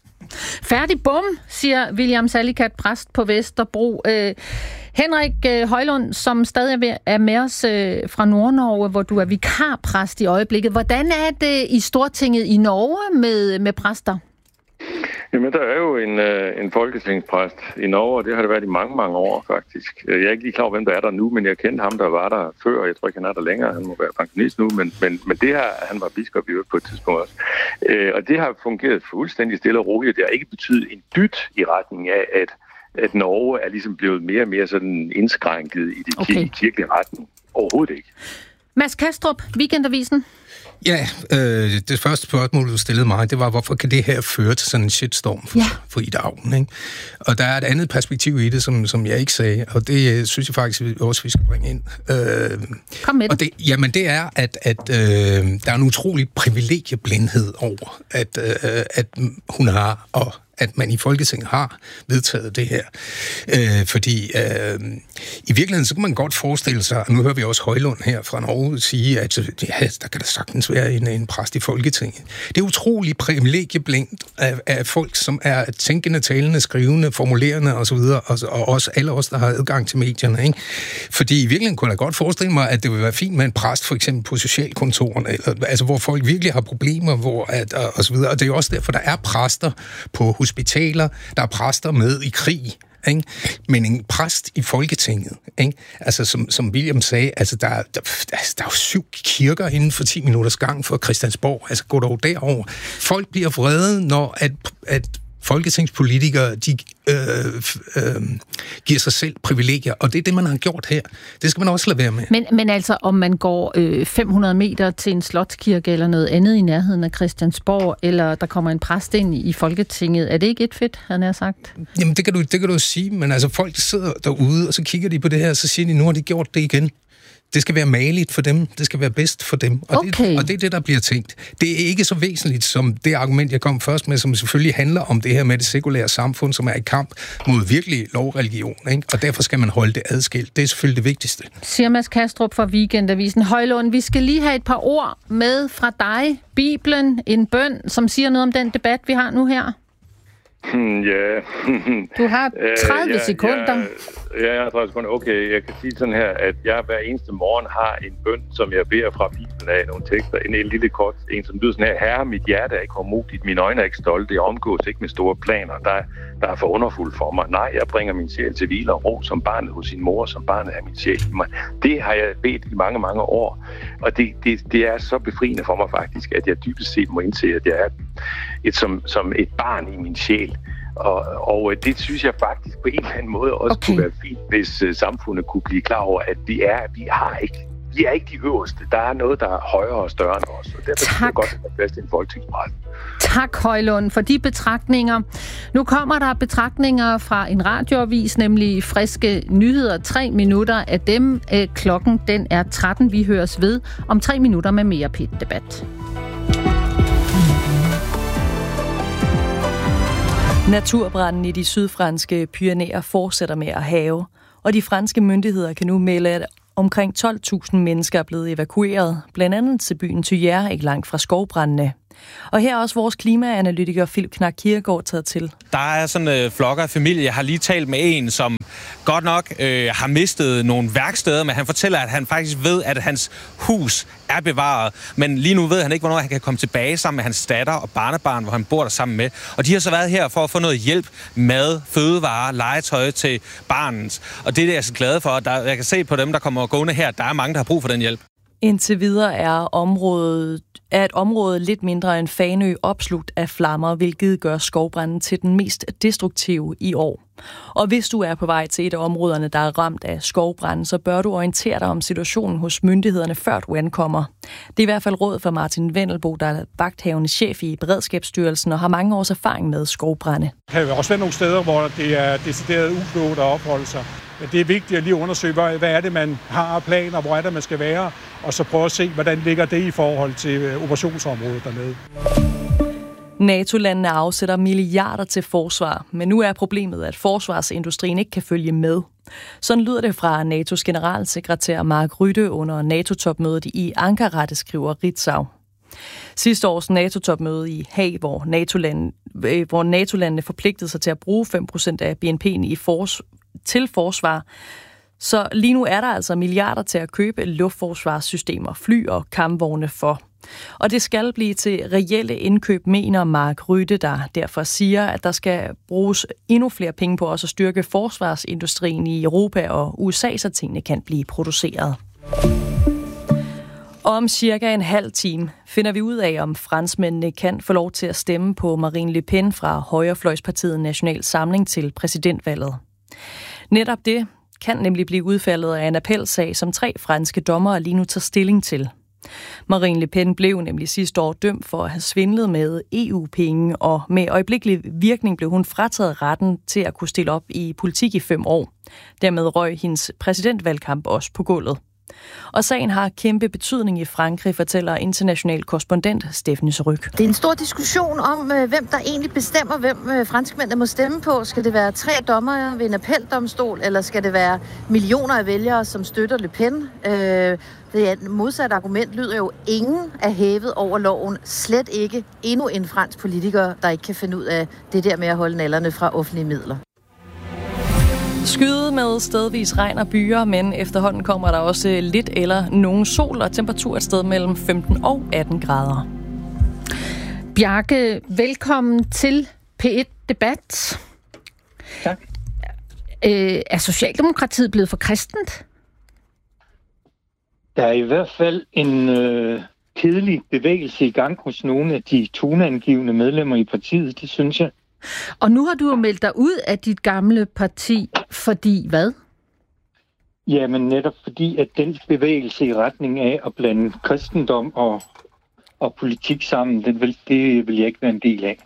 A: Færdig, bum, siger William Salicath, præst på Vesterbro. Øh, Henrik øh, Højlund, som stadig er med os øh, fra Nordnorge, hvor du er vikarpræst i øjeblikket. Hvordan er det i Stortinget i Norge med, med præster?
I: Jamen, der er jo en, øh, en folketingspræst i Norge, og det har det været i mange, mange år faktisk. Jeg er ikke lige klar over, hvem der er der nu, men jeg kendte ham, der var der før, og jeg tror ikke, han er der længere. Han må være pensionist nu, men, men, men det her, han var biskop i øvrigt på et tidspunkt også. Øh, og det har fungeret fuldstændig stille og roligt. Det har ikke betydet en dyt i retning af, at, at Norge er ligesom blevet mere og mere sådan indskrænket i det okay. kirkelige retning. Overhovedet ikke.
A: Mads Kastrup, Weekendavisen.
G: Ja, øh, det første spørgsmål, du stillede mig, det var, hvorfor kan det her føre til sådan en shitstorm for, ja. for Ida Auken, ikke? Og der er et andet perspektiv i det, som, som jeg ikke sagde, og det synes jeg faktisk også, vi skal bringe ind. Øh,
A: Kom med
G: og det. Jamen, det er, at, at øh, der er en utrolig privilegieblindhed over, at, øh, at hun har, og at man i Folketinget har vedtaget det her. Øh, fordi øh, i virkeligheden, så kan man godt forestille sig, og nu hører vi også Højlund her fra Norge sige, at ja, der kan der sagtens være en, en præst i Folketinget. Det er utroligt privilegieblindt af, af folk, som er tænkende, talende, skrivende, formulerende osv., og, og også alle os, der har adgang til medierne. Ikke? Fordi i virkeligheden kunne jeg godt forestille mig, at det ville være fint med en præst, for eksempel på socialkontorerne, eller, altså hvor folk virkelig har problemer, hvor at, og, og så videre. Og det er jo også derfor, der er præster på hospitaler, der er præster med i krig, ikke? Men en præst i Folketinget, ikke? Altså som, som William sagde, altså der, der, der, der er jo syv kirker inden for ti minutters gang for Christiansborg, altså gå dog derover. Folk bliver vrede, når at, at folketingspolitikere, de øh, øh, giver sig selv privilegier, og det er det, man har gjort her. Det skal man også lade være med.
A: Men, men altså, om man går øh, fem hundrede meter til en slotskirke eller noget andet i nærheden af Christiansborg, eller der kommer en præst ind i Folketinget, er det ikke et fedt, havde jeg sagt?
G: Jamen, det kan du, det kan du sige, men altså, folk sidder derude, og så kigger de på det her, og så siger de, nu har de gjort det igen. Det skal være mageligt for dem. Det skal være bedst for dem. Og,
A: okay.
G: det, og det er det, der bliver tænkt. Det er ikke så væsentligt som det argument, jeg kom først med, som selvfølgelig handler om det her med det sekulære samfund, som er i kamp mod virkelig lovreligion. Ikke? Og derfor skal man holde det adskilt. Det er selvfølgelig det vigtigste.
A: Siger Mads Kastrup fra Weekendavisen. Højlund, vi skal lige have et par ord med fra dig. Bibelen, en bøn, som siger noget om den debat, vi har nu her.
I: Hmm, ja.
A: Du har tredive
I: uh, ja,
A: sekunder.
I: Ja, ja, jeg har tredive sekunder. Okay, jeg kan sige sådan her, at jeg hver eneste morgen har en bøn, som jeg beder fra Bibelen af nogle tekster. En, en lille kort, en som lyder sådan her: Herre, mit hjerte er ikke hårdmodigt, mine øjne er ikke stolte, jeg omgås ikke med store planer, der, der er for underfuld for mig. Nej, jeg bringer min sjæl til hvile og ro, som barnet hos sin mor, som barnet er min sjæl i mig. Det har jeg bedt i mange, mange år, og det, det, det er så befriende for mig faktisk, at jeg dybest set må indse, at jeg er et, som, som et barn i min sjæl. Og, og det synes jeg faktisk på en eller anden måde også okay. kunne være fint, hvis uh, samfundet kunne blive klar over, at vi er, vi har ikke, vi er ikke de øverste. Der er noget, der er højere og større end os, og derfor er det godt, at der er plads til en folketingspræst.
A: Tak, Højlund, for de betragtninger. Nu kommer der betragtninger fra en radioavis, nemlig Friske Nyheder. Tre minutter af dem. Klokken den er tretten. Vi høres ved om tre minutter med mere P et-debat.
J: Naturbranden i de sydfranske Pyrenæer fortsætter med at hærge, og de franske myndigheder kan nu melde, at omkring tolv tusind mennesker er blevet evakueret, blandt andet til byen Tuyère, ikke langt fra skovbrændene. Og her er også vores klimaanalytiker Philip Knack Kirkegaard taget til.
K: Der er sådan en øh, flokker af familie. Jeg har lige talt med en, som godt nok øh, har mistet nogle værksteder, men han fortæller, at han faktisk ved, at hans hus er bevaret. Men lige nu ved han ikke, hvornår han kan komme tilbage sammen med hans datter og barnebarn, hvor han bor der sammen med. Og de har så været her for at få noget hjælp, mad, fødevarer, legetøj til barnet. Og det er det, jeg er så glad for. Der, jeg kan se på dem, der kommer gående her, der er mange, der har brug for den hjælp.
J: Indtil videre er, området, er et område lidt mindre end Fanø opslugt af flammer, hvilket gør skovbranden til den mest destruktive i år. Og hvis du er på vej til et af områderne, der er ramt af skovbranden, så bør du orientere dig om situationen hos myndighederne, før du ankommer. Det er i hvert fald råd for Martin Vendelbo, der er vagthavende chef i Beredskabsstyrelsen og har mange års erfaring med skovbrande.
L: Der kan også være nogle steder, hvor det er decideret uklogt at opholde sig. Men det er vigtigt at lige undersøge, hvad er det, man har af planer, hvor er det, man skal være, og så prøve at se, hvordan ligger det i forhold til operationsområdet dernede.
J: NATO-landene afsætter milliarder til forsvar, men nu er problemet, at forsvarsindustrien ikke kan følge med. Sådan lyder det fra N A T O's generalsekretær Mark Rutte under NATO-topmødet i Ankara, det skriver Ritzau. Sidste års NATO-topmøde i Haag, hvor NATO-landene, hvor NATO-landene forpligtede sig til at bruge fem procent af B N P'en i fors, til forsvar. Så lige nu er der altså milliarder til at købe luftforsvarssystemer, fly og kampvogne for. Og det skal blive til reelle indkøb, mener Mark Rutte, der derfor siger, at der skal bruges endnu flere penge på også at styrke forsvarsindustrien i Europa og U S A, så tingene kan blive produceret. Om cirka en halv time finder vi ud af, om franskmændene kan få lov til at stemme på Marine Le Pen fra højrefløjspartiet National Samling til præsidentvalget. Netop det kan nemlig blive udfaldet af en appelsag, som tre franske dommere lige nu tager stilling til. Marine Le Pen blev nemlig sidste år dømt for at have svindlet med E U-penge, og med øjeblikkelig virkning blev hun frataget retten til at kunne stille op i politik i fem år. Dermed røg hendes præsidentvalgkamp også på gulvet. Og sagen har kæmpe betydning i Frankrig, fortæller international korrespondent Stephanie Ryg.
M: Det er en stor diskussion om, hvem der egentlig bestemmer, hvem franskmændene må stemme på. Skal det være tre dommere ved en appeldomstol, eller skal det være millioner af vælgere, som støtter Le Pen? Det er et modsat argument, lyder jo, ingen er hævet over loven. Slet ikke endnu en fransk politiker, der ikke kan finde ud af det der med at holde nallerne fra offentlige midler.
J: Skyde med stedvis regn og byer, men efterhånden kommer der også lidt eller nogen sol og temperatur et sted mellem femten og atten grader.
A: Bjarke, velkommen til P et-debat.
N: Tak.
A: Øh, er Socialdemokratiet blevet for kristent?
N: Der er i hvert fald en øh, kedelig bevægelse i gang hos nogle af de toneangivende medlemmer i partiet, det synes jeg.
A: Og nu har du jo meldt dig ud af dit gamle parti, fordi hvad?
N: Jamen netop fordi, at den bevægelse i retning af at blande kristendom og, og politik sammen, det vil, det vil jeg ikke være en del af.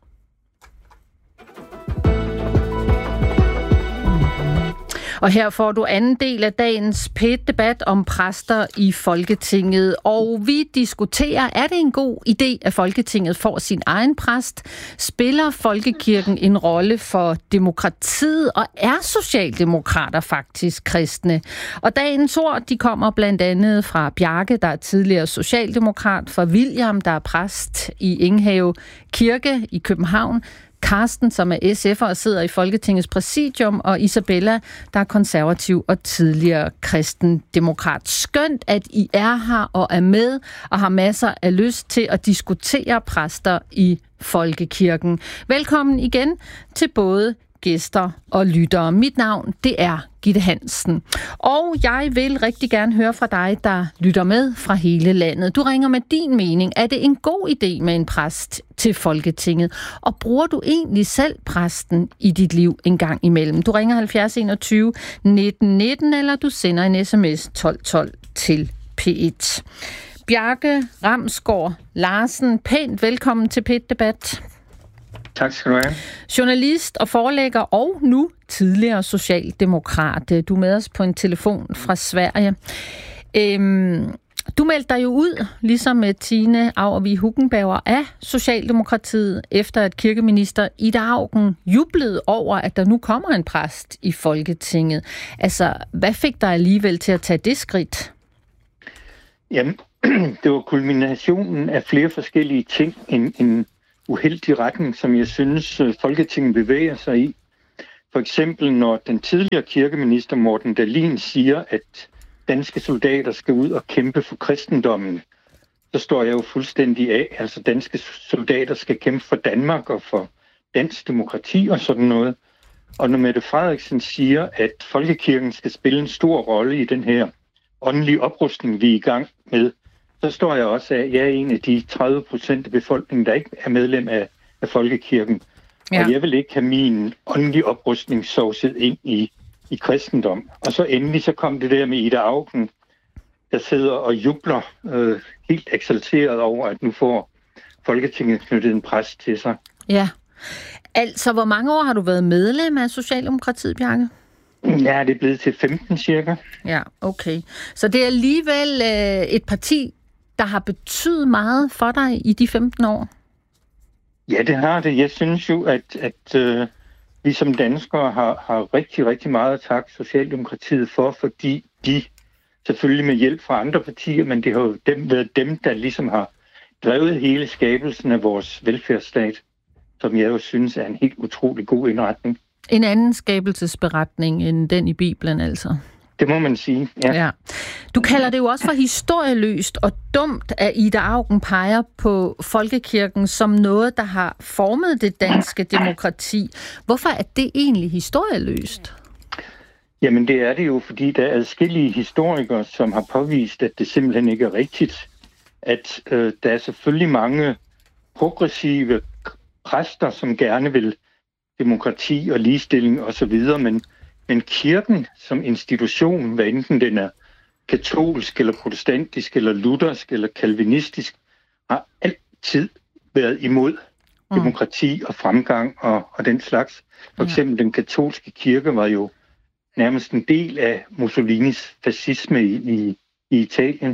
A: Og her får du anden del af dagens P et-debat om præster i Folketinget. Og vi diskuterer, er det en god idé, at Folketinget får sin egen præst? Spiller folkekirken en rolle for demokratiet? Og er socialdemokrater faktisk kristne? Og dagens ord, de kommer blandt andet fra Bjarke, der er tidligere socialdemokrat, fra William, der er præst i Enghave Kirke i København, Karsten, som er S F'er og sidder i Folketingets præsidium, og Isabella, der er konservativ og tidligere kristendemokrat. Skønt, at I er her og er med og har masser af lyst til at diskutere præster i Folkekirken. Velkommen igen til både gæster og lyttere. Mit navn, det er Gitte Hansen. Og jeg vil rigtig gerne høre fra dig, der lytter med fra hele landet. Du ringer med din mening. Er det en god idé med en præst til Folketinget? Og bruger du egentlig selv præsten i dit liv en gang imellem? Du ringer halvfjerds enogtyve nitten nitten, eller du sender en sms tolv tolv til P et. Bjarke Ramsgaard Larsen, pænt velkommen til P et-debat.
N: Tak skal du have.
A: Journalist og forlægger og nu tidligere socialdemokrat. Du er med os på en telefon fra Sverige. Øhm, du meldte dig jo ud, ligesom med Tine Auervig Hugenbauer af Socialdemokratiet, efter at kirkeminister Ida Auken jublede over, at der nu kommer en præst i Folketinget. Altså, hvad fik dig alligevel til at tage det skridt?
N: Jamen, det var kulminationen af flere forskellige ting. En, en uheldig retning, som jeg synes, Folketinget bevæger sig i. For eksempel, når den tidligere kirkeminister Morten Dahlin siger, at danske soldater skal ud og kæmpe for kristendommen, så står jeg jo fuldstændig af. Altså, danske soldater skal kæmpe for Danmark og for dansk demokrati og sådan noget. Og når Mette Frederiksen siger, at folkekirken skal spille en stor rolle i den her åndelige oprustning, vi er i gang med, så står jeg også af, at jeg er en af de tredive procent af befolkningen, der ikke er medlem af, af folkekirken. Ja. Og jeg vil ikke have min åndelige oprustning sovset ind i, i kristendom. Og så endelig så kom det der med Ida Auken, der sidder og jubler øh, helt eksalteret over, at nu får Folketinget knyttet en præst til sig.
A: Ja. Altså, hvor mange år har du været medlem af Socialdemokratiet, Bjarke?
N: Ja, det er blevet til femten cirka.
A: Ja, okay. Så det er alligevel øh, et parti, der har betydet meget for dig i de femten år?
N: Ja, det har det. Jeg synes jo, at, at øh, vi som danskere har, har rigtig, rigtig meget at takke Socialdemokratiet for, fordi de selvfølgelig med hjælp fra andre partier, men det har jo dem, været dem, der ligesom har drevet hele skabelsen af vores velfærdsstat, som jeg jo synes er en helt utrolig god indretning.
A: En anden skabelsesberetning end den i Bibelen, altså.
N: Det må man sige, ja.
A: ja. Du kalder det jo også for historieløst og dumt, at Ida Auken peger på folkekirken som noget, der har formet det danske demokrati. Hvorfor er det egentlig historieløst?
N: Jamen det er det jo, fordi der er adskillige historikere, som har påvist, at det simpelthen ikke er rigtigt. At øh, der er selvfølgelig mange progressive præster, som gerne vil demokrati og ligestilling osv., men, men kirken som institution, hvad enten den er katolsk eller protestantisk eller luthersk eller kalvinistisk, har altid været imod mm. demokrati og fremgang og, og den slags. For eksempel ja. Den katolske kirke var jo nærmest en del af Mussolinis fascisme i, i, i Italien.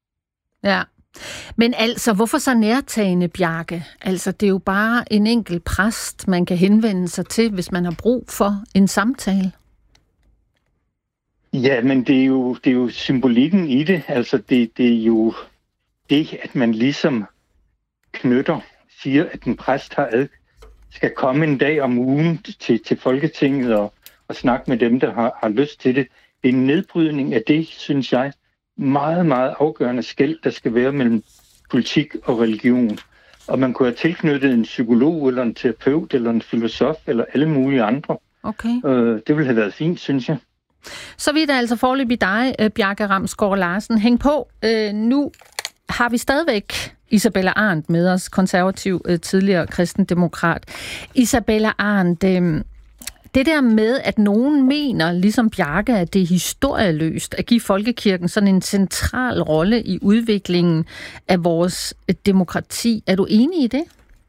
A: Ja. Men altså, hvorfor så nærtagende, Bjarke? Altså, det er jo bare en enkelt præst, man kan henvende sig til, hvis man har brug for en samtale.
N: Ja, men det er jo, det er jo symbolikken i det. Altså, det, det er jo det, at man ligesom knytter, siger, at en præst har ad, skal komme en dag om ugen til, til Folketinget og, og snakke med dem, der har, har lyst til det. Det er en nedbrydning af det, synes jeg, meget, meget afgørende skel, der skal være mellem politik og religion. Og man kunne have tilknyttet en psykolog, eller en terapeut, eller en filosof, eller alle mulige andre.
A: Okay.
N: Øh, det ville have været fint, synes jeg.
A: Så vidt er altså foreløbig dig, Bjarke Ramsgaard Larsen. Hæng på. Øh, nu har vi stadigvæk Isabella Arendt med os, konservativ øh, tidligere kristendemokrat. Isabella Arendt, øh, det der med, at nogen mener, ligesom Bjarke, at det er historieløst at give folkekirken sådan en central rolle i udviklingen af vores demokrati. Er du enig i det?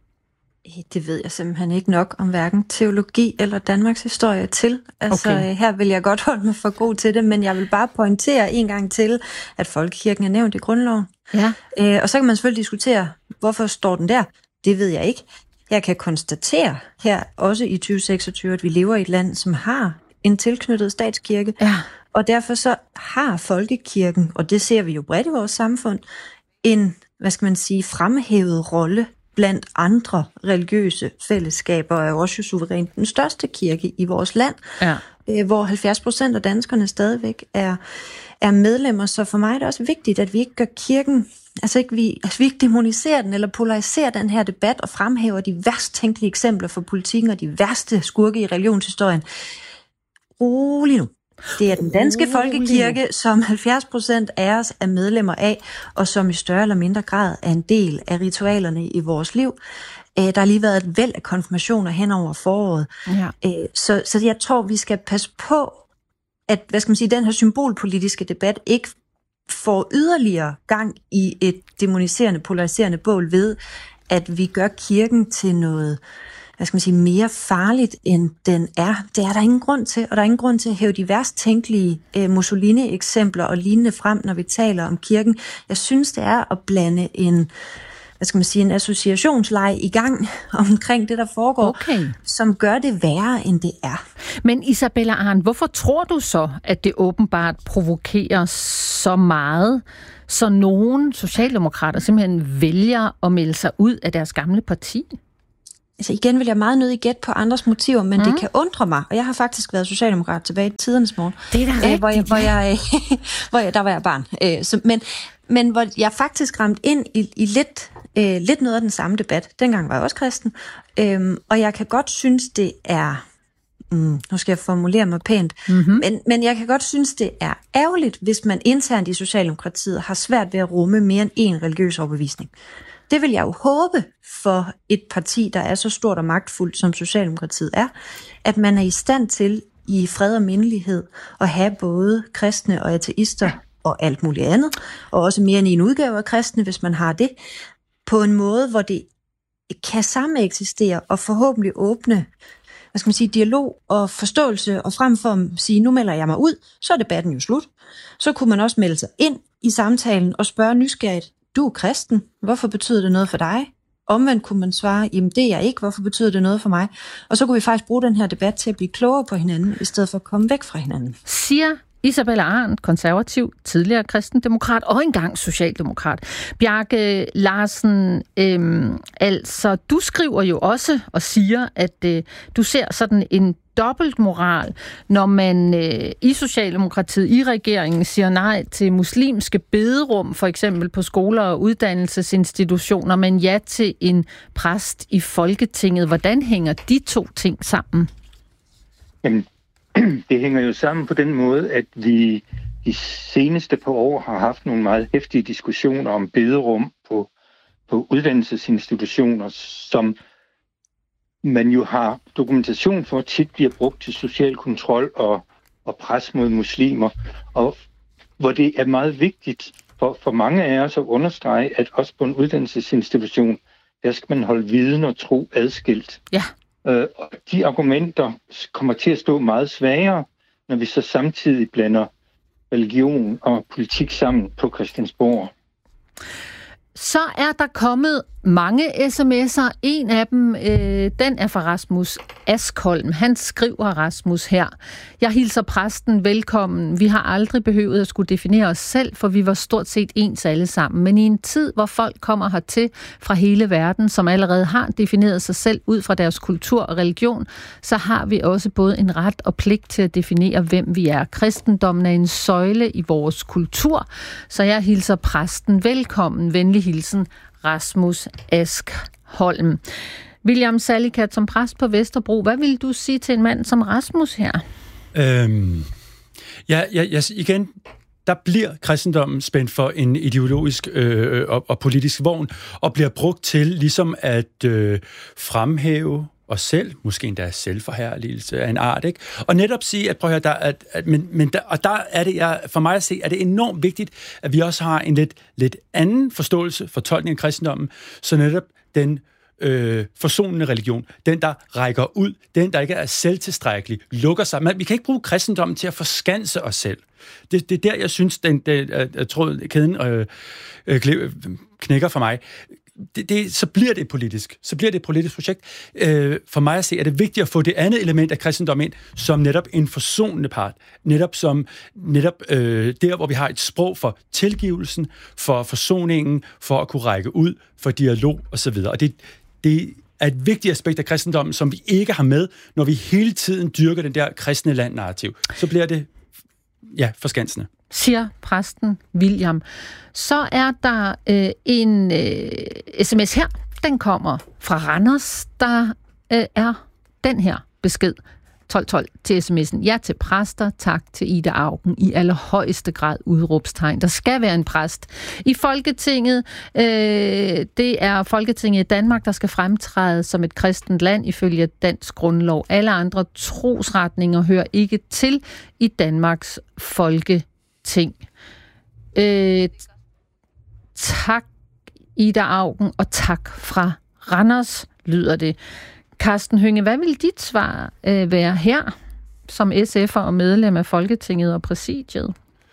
H: Det ved jeg simpelthen ikke nok om hverken teologi eller Danmarks historie til. Altså, okay. Her vil jeg godt holde mig for god til det, men jeg vil bare pointere en gang til, at folkekirken er nævnt i grundloven.
A: Ja.
H: Øh, og så kan man selvfølgelig diskutere, hvorfor står den der? Det ved jeg ikke. Jeg kan konstatere her, også i tyve seksogtyve, at vi lever i et land, som har en tilknyttet statskirke.
A: Ja.
H: Og derfor så har folkekirken, og det ser vi jo bredt i vores samfund, en, hvad skal man sige, fremhævet rolle blandt andre religiøse fællesskaber, og er også jo suverænt den største kirke i vores land,
A: ja.
H: øh, hvor halvfjerds procent af danskerne stadigvæk er, er medlemmer. Så for mig er det også vigtigt, at vi ikke gør kirken, altså ikke vi, altså vi ikke demoniserer den eller polariserer den her debat og fremhæver de værst tænkelige eksempler for politikken og de værste skurke i religionshistorien. Rolig nu. Det er den danske folkekirke, som halvfjerds procent af os er medlemmer af, og som i større eller mindre grad er en del af ritualerne i vores liv. Der har lige været et væld af konfirmationer hen over foråret.
A: Ja.
H: Så, så jeg tror, vi skal passe på, at hvad skal man sige, den her symbolpolitiske debat ikke får yderligere gang i et demoniserende, polariserende bål ved, at vi gør kirken til noget, hvad skal man sige, mere farligt, end den er. Det er der ingen grund til, og der er ingen grund til at hæve de værst tænkelige eh, Mussolini-eksempler og lignende frem, når vi taler om kirken. Jeg synes, det er at blande en, hvad skal man sige, en associationsleg i gang omkring det, der foregår, okay, som gør det værre, end det er.
A: Men Isabella Arendt, hvorfor tror du så, at det åbenbart provokerer så meget, så nogle socialdemokrater simpelthen vælger at melde sig ud af deres gamle parti?
H: Altså igen vil jeg meget nødig gætte på andres motiver, men mm. det kan undre mig, og jeg har faktisk været socialdemokrat tilbage i tidernes morgen.
A: Det er da rigtigt,
H: hvor jeg, hvor jeg, hvor jeg, der var jeg barn. Øh, så, men, men hvor jeg faktisk ramte ind i, i lidt, øh, lidt noget af den samme debat. Dengang var jeg også kristen, øh, og jeg kan godt synes, det er, mm, nu skal jeg formulere mig pænt, mm-hmm. men, men jeg kan godt synes, det er ærgerligt, hvis man internt i Socialdemokratiet har svært ved at rumme mere end én religiøs overbevisning. Det vil jeg jo håbe for et parti, der er så stort og magtfuldt, som Socialdemokratiet er, at man er i stand til i fred og mindelighed at have både kristne og ateister og alt muligt andet, og også mere end en udgave af kristne, hvis man har det, på en måde, hvor det kan sameksistere og forhåbentlig åbne, hvad skal man sige, dialog og forståelse, og frem for at sige, nu melder jeg mig ud, så er debatten jo slut. Så kunne man også melde sig ind i samtalen og spørge nysgerrigt, du er kristen, hvorfor betyder det noget for dig? Omvendt kunne man svare, jamen det er jeg ikke, hvorfor betyder det noget for mig? Og så kunne vi faktisk bruge den her debat til at blive klogere på hinanden, i stedet for at komme væk fra hinanden.
A: Siger Isabella Arendt, konservativ, tidligere kristendemokrat og engang socialdemokrat. Bjarke Larsen, øhm, altså du skriver jo også og siger, at øh, du ser sådan en dobbeltmoral, når man øh, i Socialdemokratiet, i regeringen, siger nej til muslimske bederum, for eksempel på skoler og uddannelsesinstitutioner, men ja til en præst i Folketinget. Hvordan hænger de to ting sammen?
N: Jamen, det hænger jo sammen på den måde, at vi de seneste par år har haft nogle meget heftige diskussioner om bederum på, på uddannelsesinstitutioner, som man jo har dokumentation for, tit bliver brugt til social kontrol og, og pres mod muslimer, og hvor det er meget vigtigt for, for mange af os at understrege, at også på en uddannelsesinstitution, der skal man holde viden og tro adskilt.
A: Ja.
N: Øh, og de argumenter kommer til at stå meget svagere, når vi så samtidig blander religion og politik sammen på Christiansborg.
A: Så er der kommet mange sms'er. En af dem, øh, den er fra Rasmus Askholm. Han skriver, Rasmus, her: Jeg hilser præsten velkommen. Vi har aldrig behøvet at skulle definere os selv, for vi var stort set ens alle sammen. Men i en tid, hvor folk kommer hertil fra hele verden, som allerede har defineret sig selv ud fra deres kultur og religion, så har vi også både en ret og pligt til at definere, hvem vi er. Kristendommen er en søjle i vores kultur, så jeg hilser præsten velkommen. Venlig hilsen, Rasmus Askholm. William Salikat, som præst på Vesterbro, hvad vil du sige til en mand som Rasmus her?
C: Øhm, ja, ja, ja, igen, der bliver kristendommen spændt for en ideologisk øh, og, og politisk vogn, og bliver brugt til ligesom at øh, fremhæve os selv, måske endda selvforherligelse af en art, ikke? Og netop sige, at prøv at høre, der, at, at, men, men der, og der er det, jeg, for mig at se, er det enormt vigtigt, at vi også har en lidt, lidt anden forståelse, fortolkning af kristendommen, så netop den øh, forsonende religion, den der rækker ud, den der ikke er selvtilstrækkelig, lukker sig. Men vi kan ikke bruge kristendommen til at forskanse os selv. Det, det er der, jeg synes, den, den, jeg tror, kæden øh, øh, knækker for mig. Det, det, så bliver det politisk. Så bliver det et politisk projekt. Øh, for mig at se, er det vigtigt at få det andet element af kristendom ind, som netop en forsonende part. Netop som netop øh, der, hvor vi har et sprog for tilgivelsen, for forsoningen, for at kunne række ud, for dialog osv. Og det, det er et vigtigt aspekt af kristendommen, som vi ikke har med, når vi hele tiden dyrker den der kristne land-narrativ. Så bliver det, ja, forskansende.
A: Siger præsten William. Så er der øh, en øh, sms her. Den kommer fra Randers. Der øh, er den her besked. tolv tolv til sms'en. Ja til præster, tak til Ida Auken. I allerhøjeste grad udråbstegn. Der skal være en præst i Folketinget. Øh, det er Folketinget i Danmark, der skal fremtræde som et kristent land ifølge dansk grundlov. Alle andre trosretninger hører ikke til i Danmarks Folketing. Øh, tak, Ida Auken, og tak fra Randers, lyder det. Karsten Hønge, hvad vil dit svar øh, være her, som S F'er og medlem af Folketinget og præsidiet?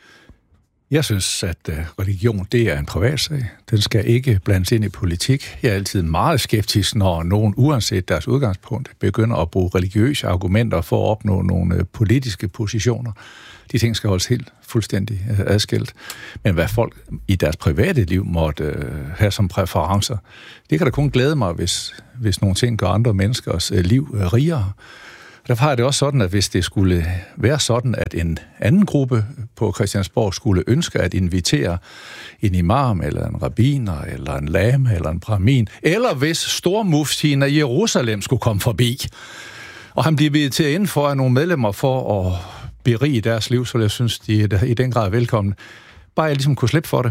B: Jeg synes, at uh, religion, det er en privatsag. Den skal ikke blandes ind i politik. Jeg er altid meget skeptisk, når nogen, uanset deres udgangspunkt, begynder at bruge religiøse argumenter for at opnå nogle uh, politiske positioner. De ting skal holdes helt fuldstændig uh, adskilt. Men hvad folk i deres private liv måtte uh, have som præferencer, det kan da kun glæde mig, hvis, hvis nogle ting gør andre menneskers uh, liv uh, rigere. Derfor har det også sådan, at hvis det skulle være sådan, at en anden gruppe på Christiansborg skulle ønske at invitere en imam, eller en rabbiner, eller en lama, eller en brahmin, eller hvis stormuftien af Jerusalem skulle komme forbi, og han bliver inviteret ind for nogle medlemmer for at berige deres liv, så jeg synes, de er i den grad velkomne. Bare jeg ligesom kunne slippe for det.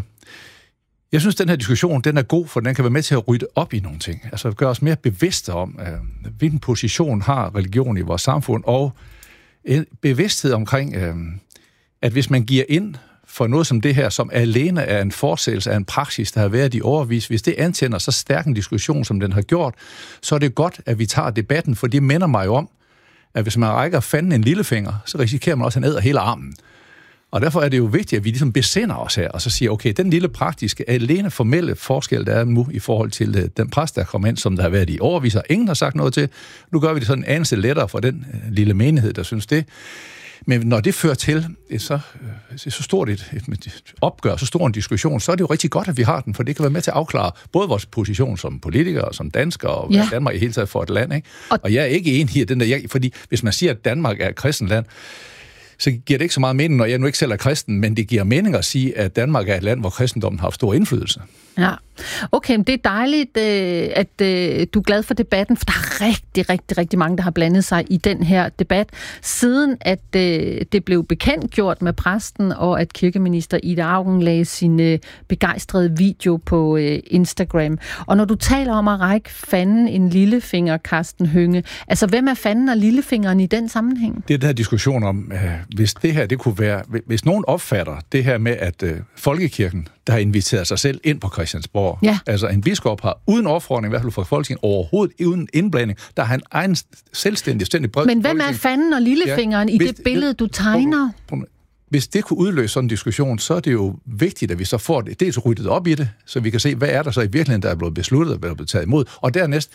B: Jeg synes, den her diskussion, den er god, for den kan være med til at rydde op i nogle ting. Altså gøre os mere bevidste om, øh, hvilken position har religion i vores samfund, og en bevidsthed omkring, øh, at hvis man giver ind for noget som det her, som alene er en fortsættelse af en praksis, der har været i overvis, hvis det antænder så stærk en diskussion, som den har gjort, så er det godt, at vi tager debatten, for det minder mig jo om, at hvis man rækker fanden en lillefinger, så risikerer man også, at han æder hele armen. Og derfor er det jo vigtigt, at vi ligesom besinder os her, og så siger, okay, den lille praktiske, alene formelle forskel, der er nu i forhold til uh, den præst, der kommer ind, som der har været i overvis, og ingen har sagt noget til. Nu gør vi det sådan en anelse lettere for den uh, lille menighed, der synes det. Men når det fører til et så, uh, så stort et, et, et opgør, så stor en diskussion, så er det jo rigtig godt, at vi har den, for det kan være med til at afklare både vores position som politikere, som danskere, og ja. Danmark i hele taget for et land. Ikke? Og, og jeg er ikke enig i den der, jeg, fordi hvis man siger, at Danmark er et kristent land, så giver det ikke så meget mening, når jeg nu ikke selv er kristen, men det giver mening at sige, at Danmark er et land, hvor kristendommen har haft stor indflydelse.
A: Ja, okay, men det er dejligt, at du er glad for debatten, for der er rigtig, rigtig, rigtig mange, der har blandet sig i den her debat, siden at det blev bekendtgjort med præsten, og at kirkeminister Ida Auken lagde sin begejstrede video på Instagram. Og når du taler om at række fanden en lillefinger, Karsten Hønge, altså hvem er fanden og lillefingeren i den sammenhæng?
B: Det er den her diskussion om, hvis det her, det kunne være, hvis nogen opfatter det her med, at folkekirken, der har inviteret sig selv ind på Christiansborg.
A: Ja.
B: Altså en biskop har uden opfordring, i hvert fald fra Folketinget, overhovedet uden indblanding, der har en egen selvstændig, stændig brev.
A: Men hvem er fanden og lillefingeren ja, i det billede, du tegner?
B: Hvis det kunne udløse sådan en diskussion, så er det jo vigtigt, at vi så får det dels ryddet op i det, så vi kan se, hvad er der så i virkeligheden, der er blevet besluttet og blevet taget imod. Og dernæst,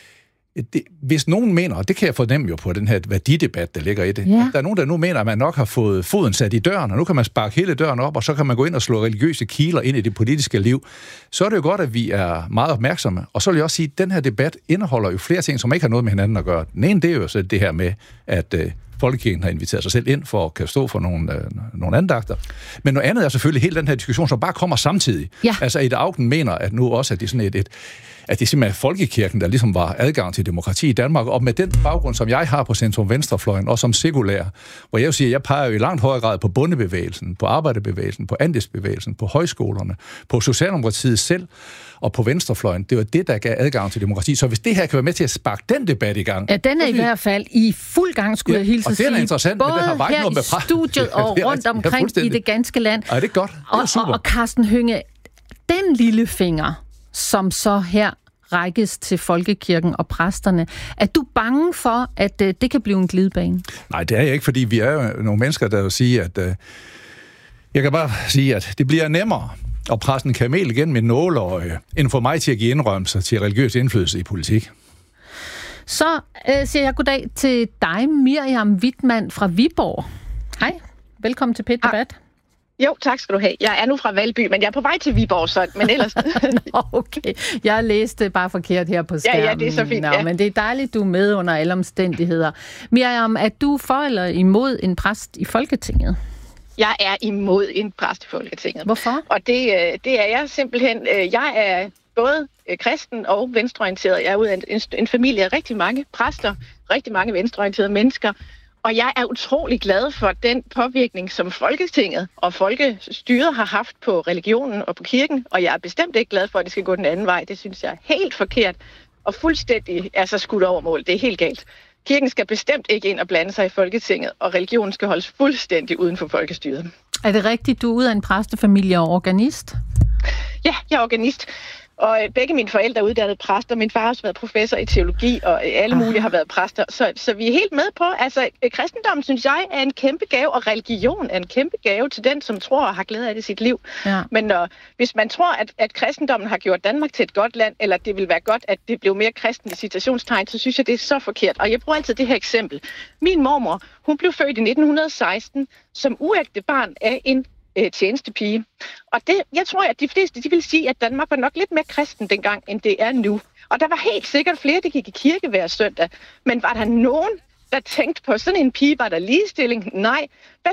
B: det, hvis nogen mener, og det kan jeg fornemme jo på den her værdidebat, der ligger i det,
A: ja.
B: Der er nogen, der nu mener, at man nok har fået foden sat i døren, og nu kan man sparke hele døren op, og så kan man gå ind og slå religiøse kiler ind i det politiske liv. Så er det jo godt, at vi er meget opmærksomme. Og så vil jeg også sige, at den her debat indeholder jo flere ting, som ikke har noget med hinanden at gøre. Den ene, det er jo så det her med, at øh, Folkekirken har inviteret sig selv ind for at kan stå for nogle, øh, nogle andagter. Men noget andet er selvfølgelig hele den her diskussion, som bare kommer samtidig.
A: Ja.
B: Altså Ida Auken mener, at nu også at det er sådan et, et at det simpelthen er Folkekirken, der ligesom var adgang til demokrati i Danmark, og med den baggrund, som jeg har på centrum-venstrefløjen, og som sekulær, hvor jeg jo siger, jeg peger jo i langt højere grad på bondebevægelsen, på arbejderbevægelsen, på andelsbevægelsen, på højskolerne, på Socialdemokratiet selv, og på venstrefløjen. Det var det, der gav adgang til demokrati. Så hvis det her kan være med til at sparke den debat i gang...
A: Ja, den er i hvert fald i fuld gang, skulle ja, jeg hilse at sige.
B: Og det er interessant,
A: både
B: men det har bare
A: her
B: noget med
A: i studiet og rundt omkring ja, i det ganske land.
B: Ja, det er godt. Det er
A: og, og, og Karsten Hønge, den lille finger, som så her rækkes til folkekirken og præsterne. Er du bange for, at uh, det kan blive en glidebane?
B: Nej, det er jeg ikke, fordi vi er jo nogle mennesker, der vil sige, at... Uh, jeg kan bare sige, at det bliver nemmere at presse en kamel igen med nåleøje, end for mig til at give indrømmelser til religiøs indflydelse i politik.
A: Så uh, siger jeg goddag til dig, Miriam Wittmann fra Viborg. Hej, velkommen til P et Debat.
O: Jo, tak skal du have. Jeg er nu fra Valby, men jeg er på vej til Viborg, så, men ellers...
A: Okay, jeg læste bare forkert her på skærmen.
O: Ja, ja, det er så fint,
A: Nå,
O: ja.
A: Men det er dejligt, du er med under alle omstændigheder. Miriam, er du for eller imod en præst i Folketinget?
O: Jeg er imod en præst i Folketinget.
A: Hvorfor?
O: Og det, det er jeg simpelthen... Jeg er både kristen og venstreorienteret. Jeg er ud af en, en familie af rigtig mange præster, rigtig mange venstreorienterede mennesker. Og jeg er utrolig glad for den påvirkning, som Folketinget og folkestyret har haft på religionen og på kirken. Og jeg er bestemt ikke glad for, at det skal gå den anden vej. Det synes jeg er helt forkert og fuldstændig altså skudt over mål. Det er helt galt. Kirken skal bestemt ikke ind og blande sig i Folketinget, og religionen skal holdes fuldstændig uden for folkestyret.
A: Er det rigtigt, du er ude af en præstefamilie og organist?
O: Ja, jeg er organist. Og begge mine forældre er uddannede præster. Min far har også været professor i teologi, og alle Aha. mulige har været præster. Så, så vi er helt med på, altså kristendommen, synes jeg, er en kæmpe gave, og religion er en kæmpe gave til den, som tror og har glæde af det i sit liv. Ja. Men når, hvis man tror, at, at kristendommen har gjort Danmark til et godt land, eller det vil være godt, at det blev mere kristen i citationstegn, så synes jeg, det er så forkert. Og jeg bruger altid det her eksempel. Min mormor, hun blev født i nitten seksten som uægte barn af en tjenestepige. Og det, jeg tror, at de fleste de vil sige, at Danmark var nok lidt mere kristen dengang, end det er nu. Og der var helt sikkert flere, der gik i kirke hver søndag. Men var der nogen, der tænkte på sådan en pige, var der ligestilling? Nej. Hvad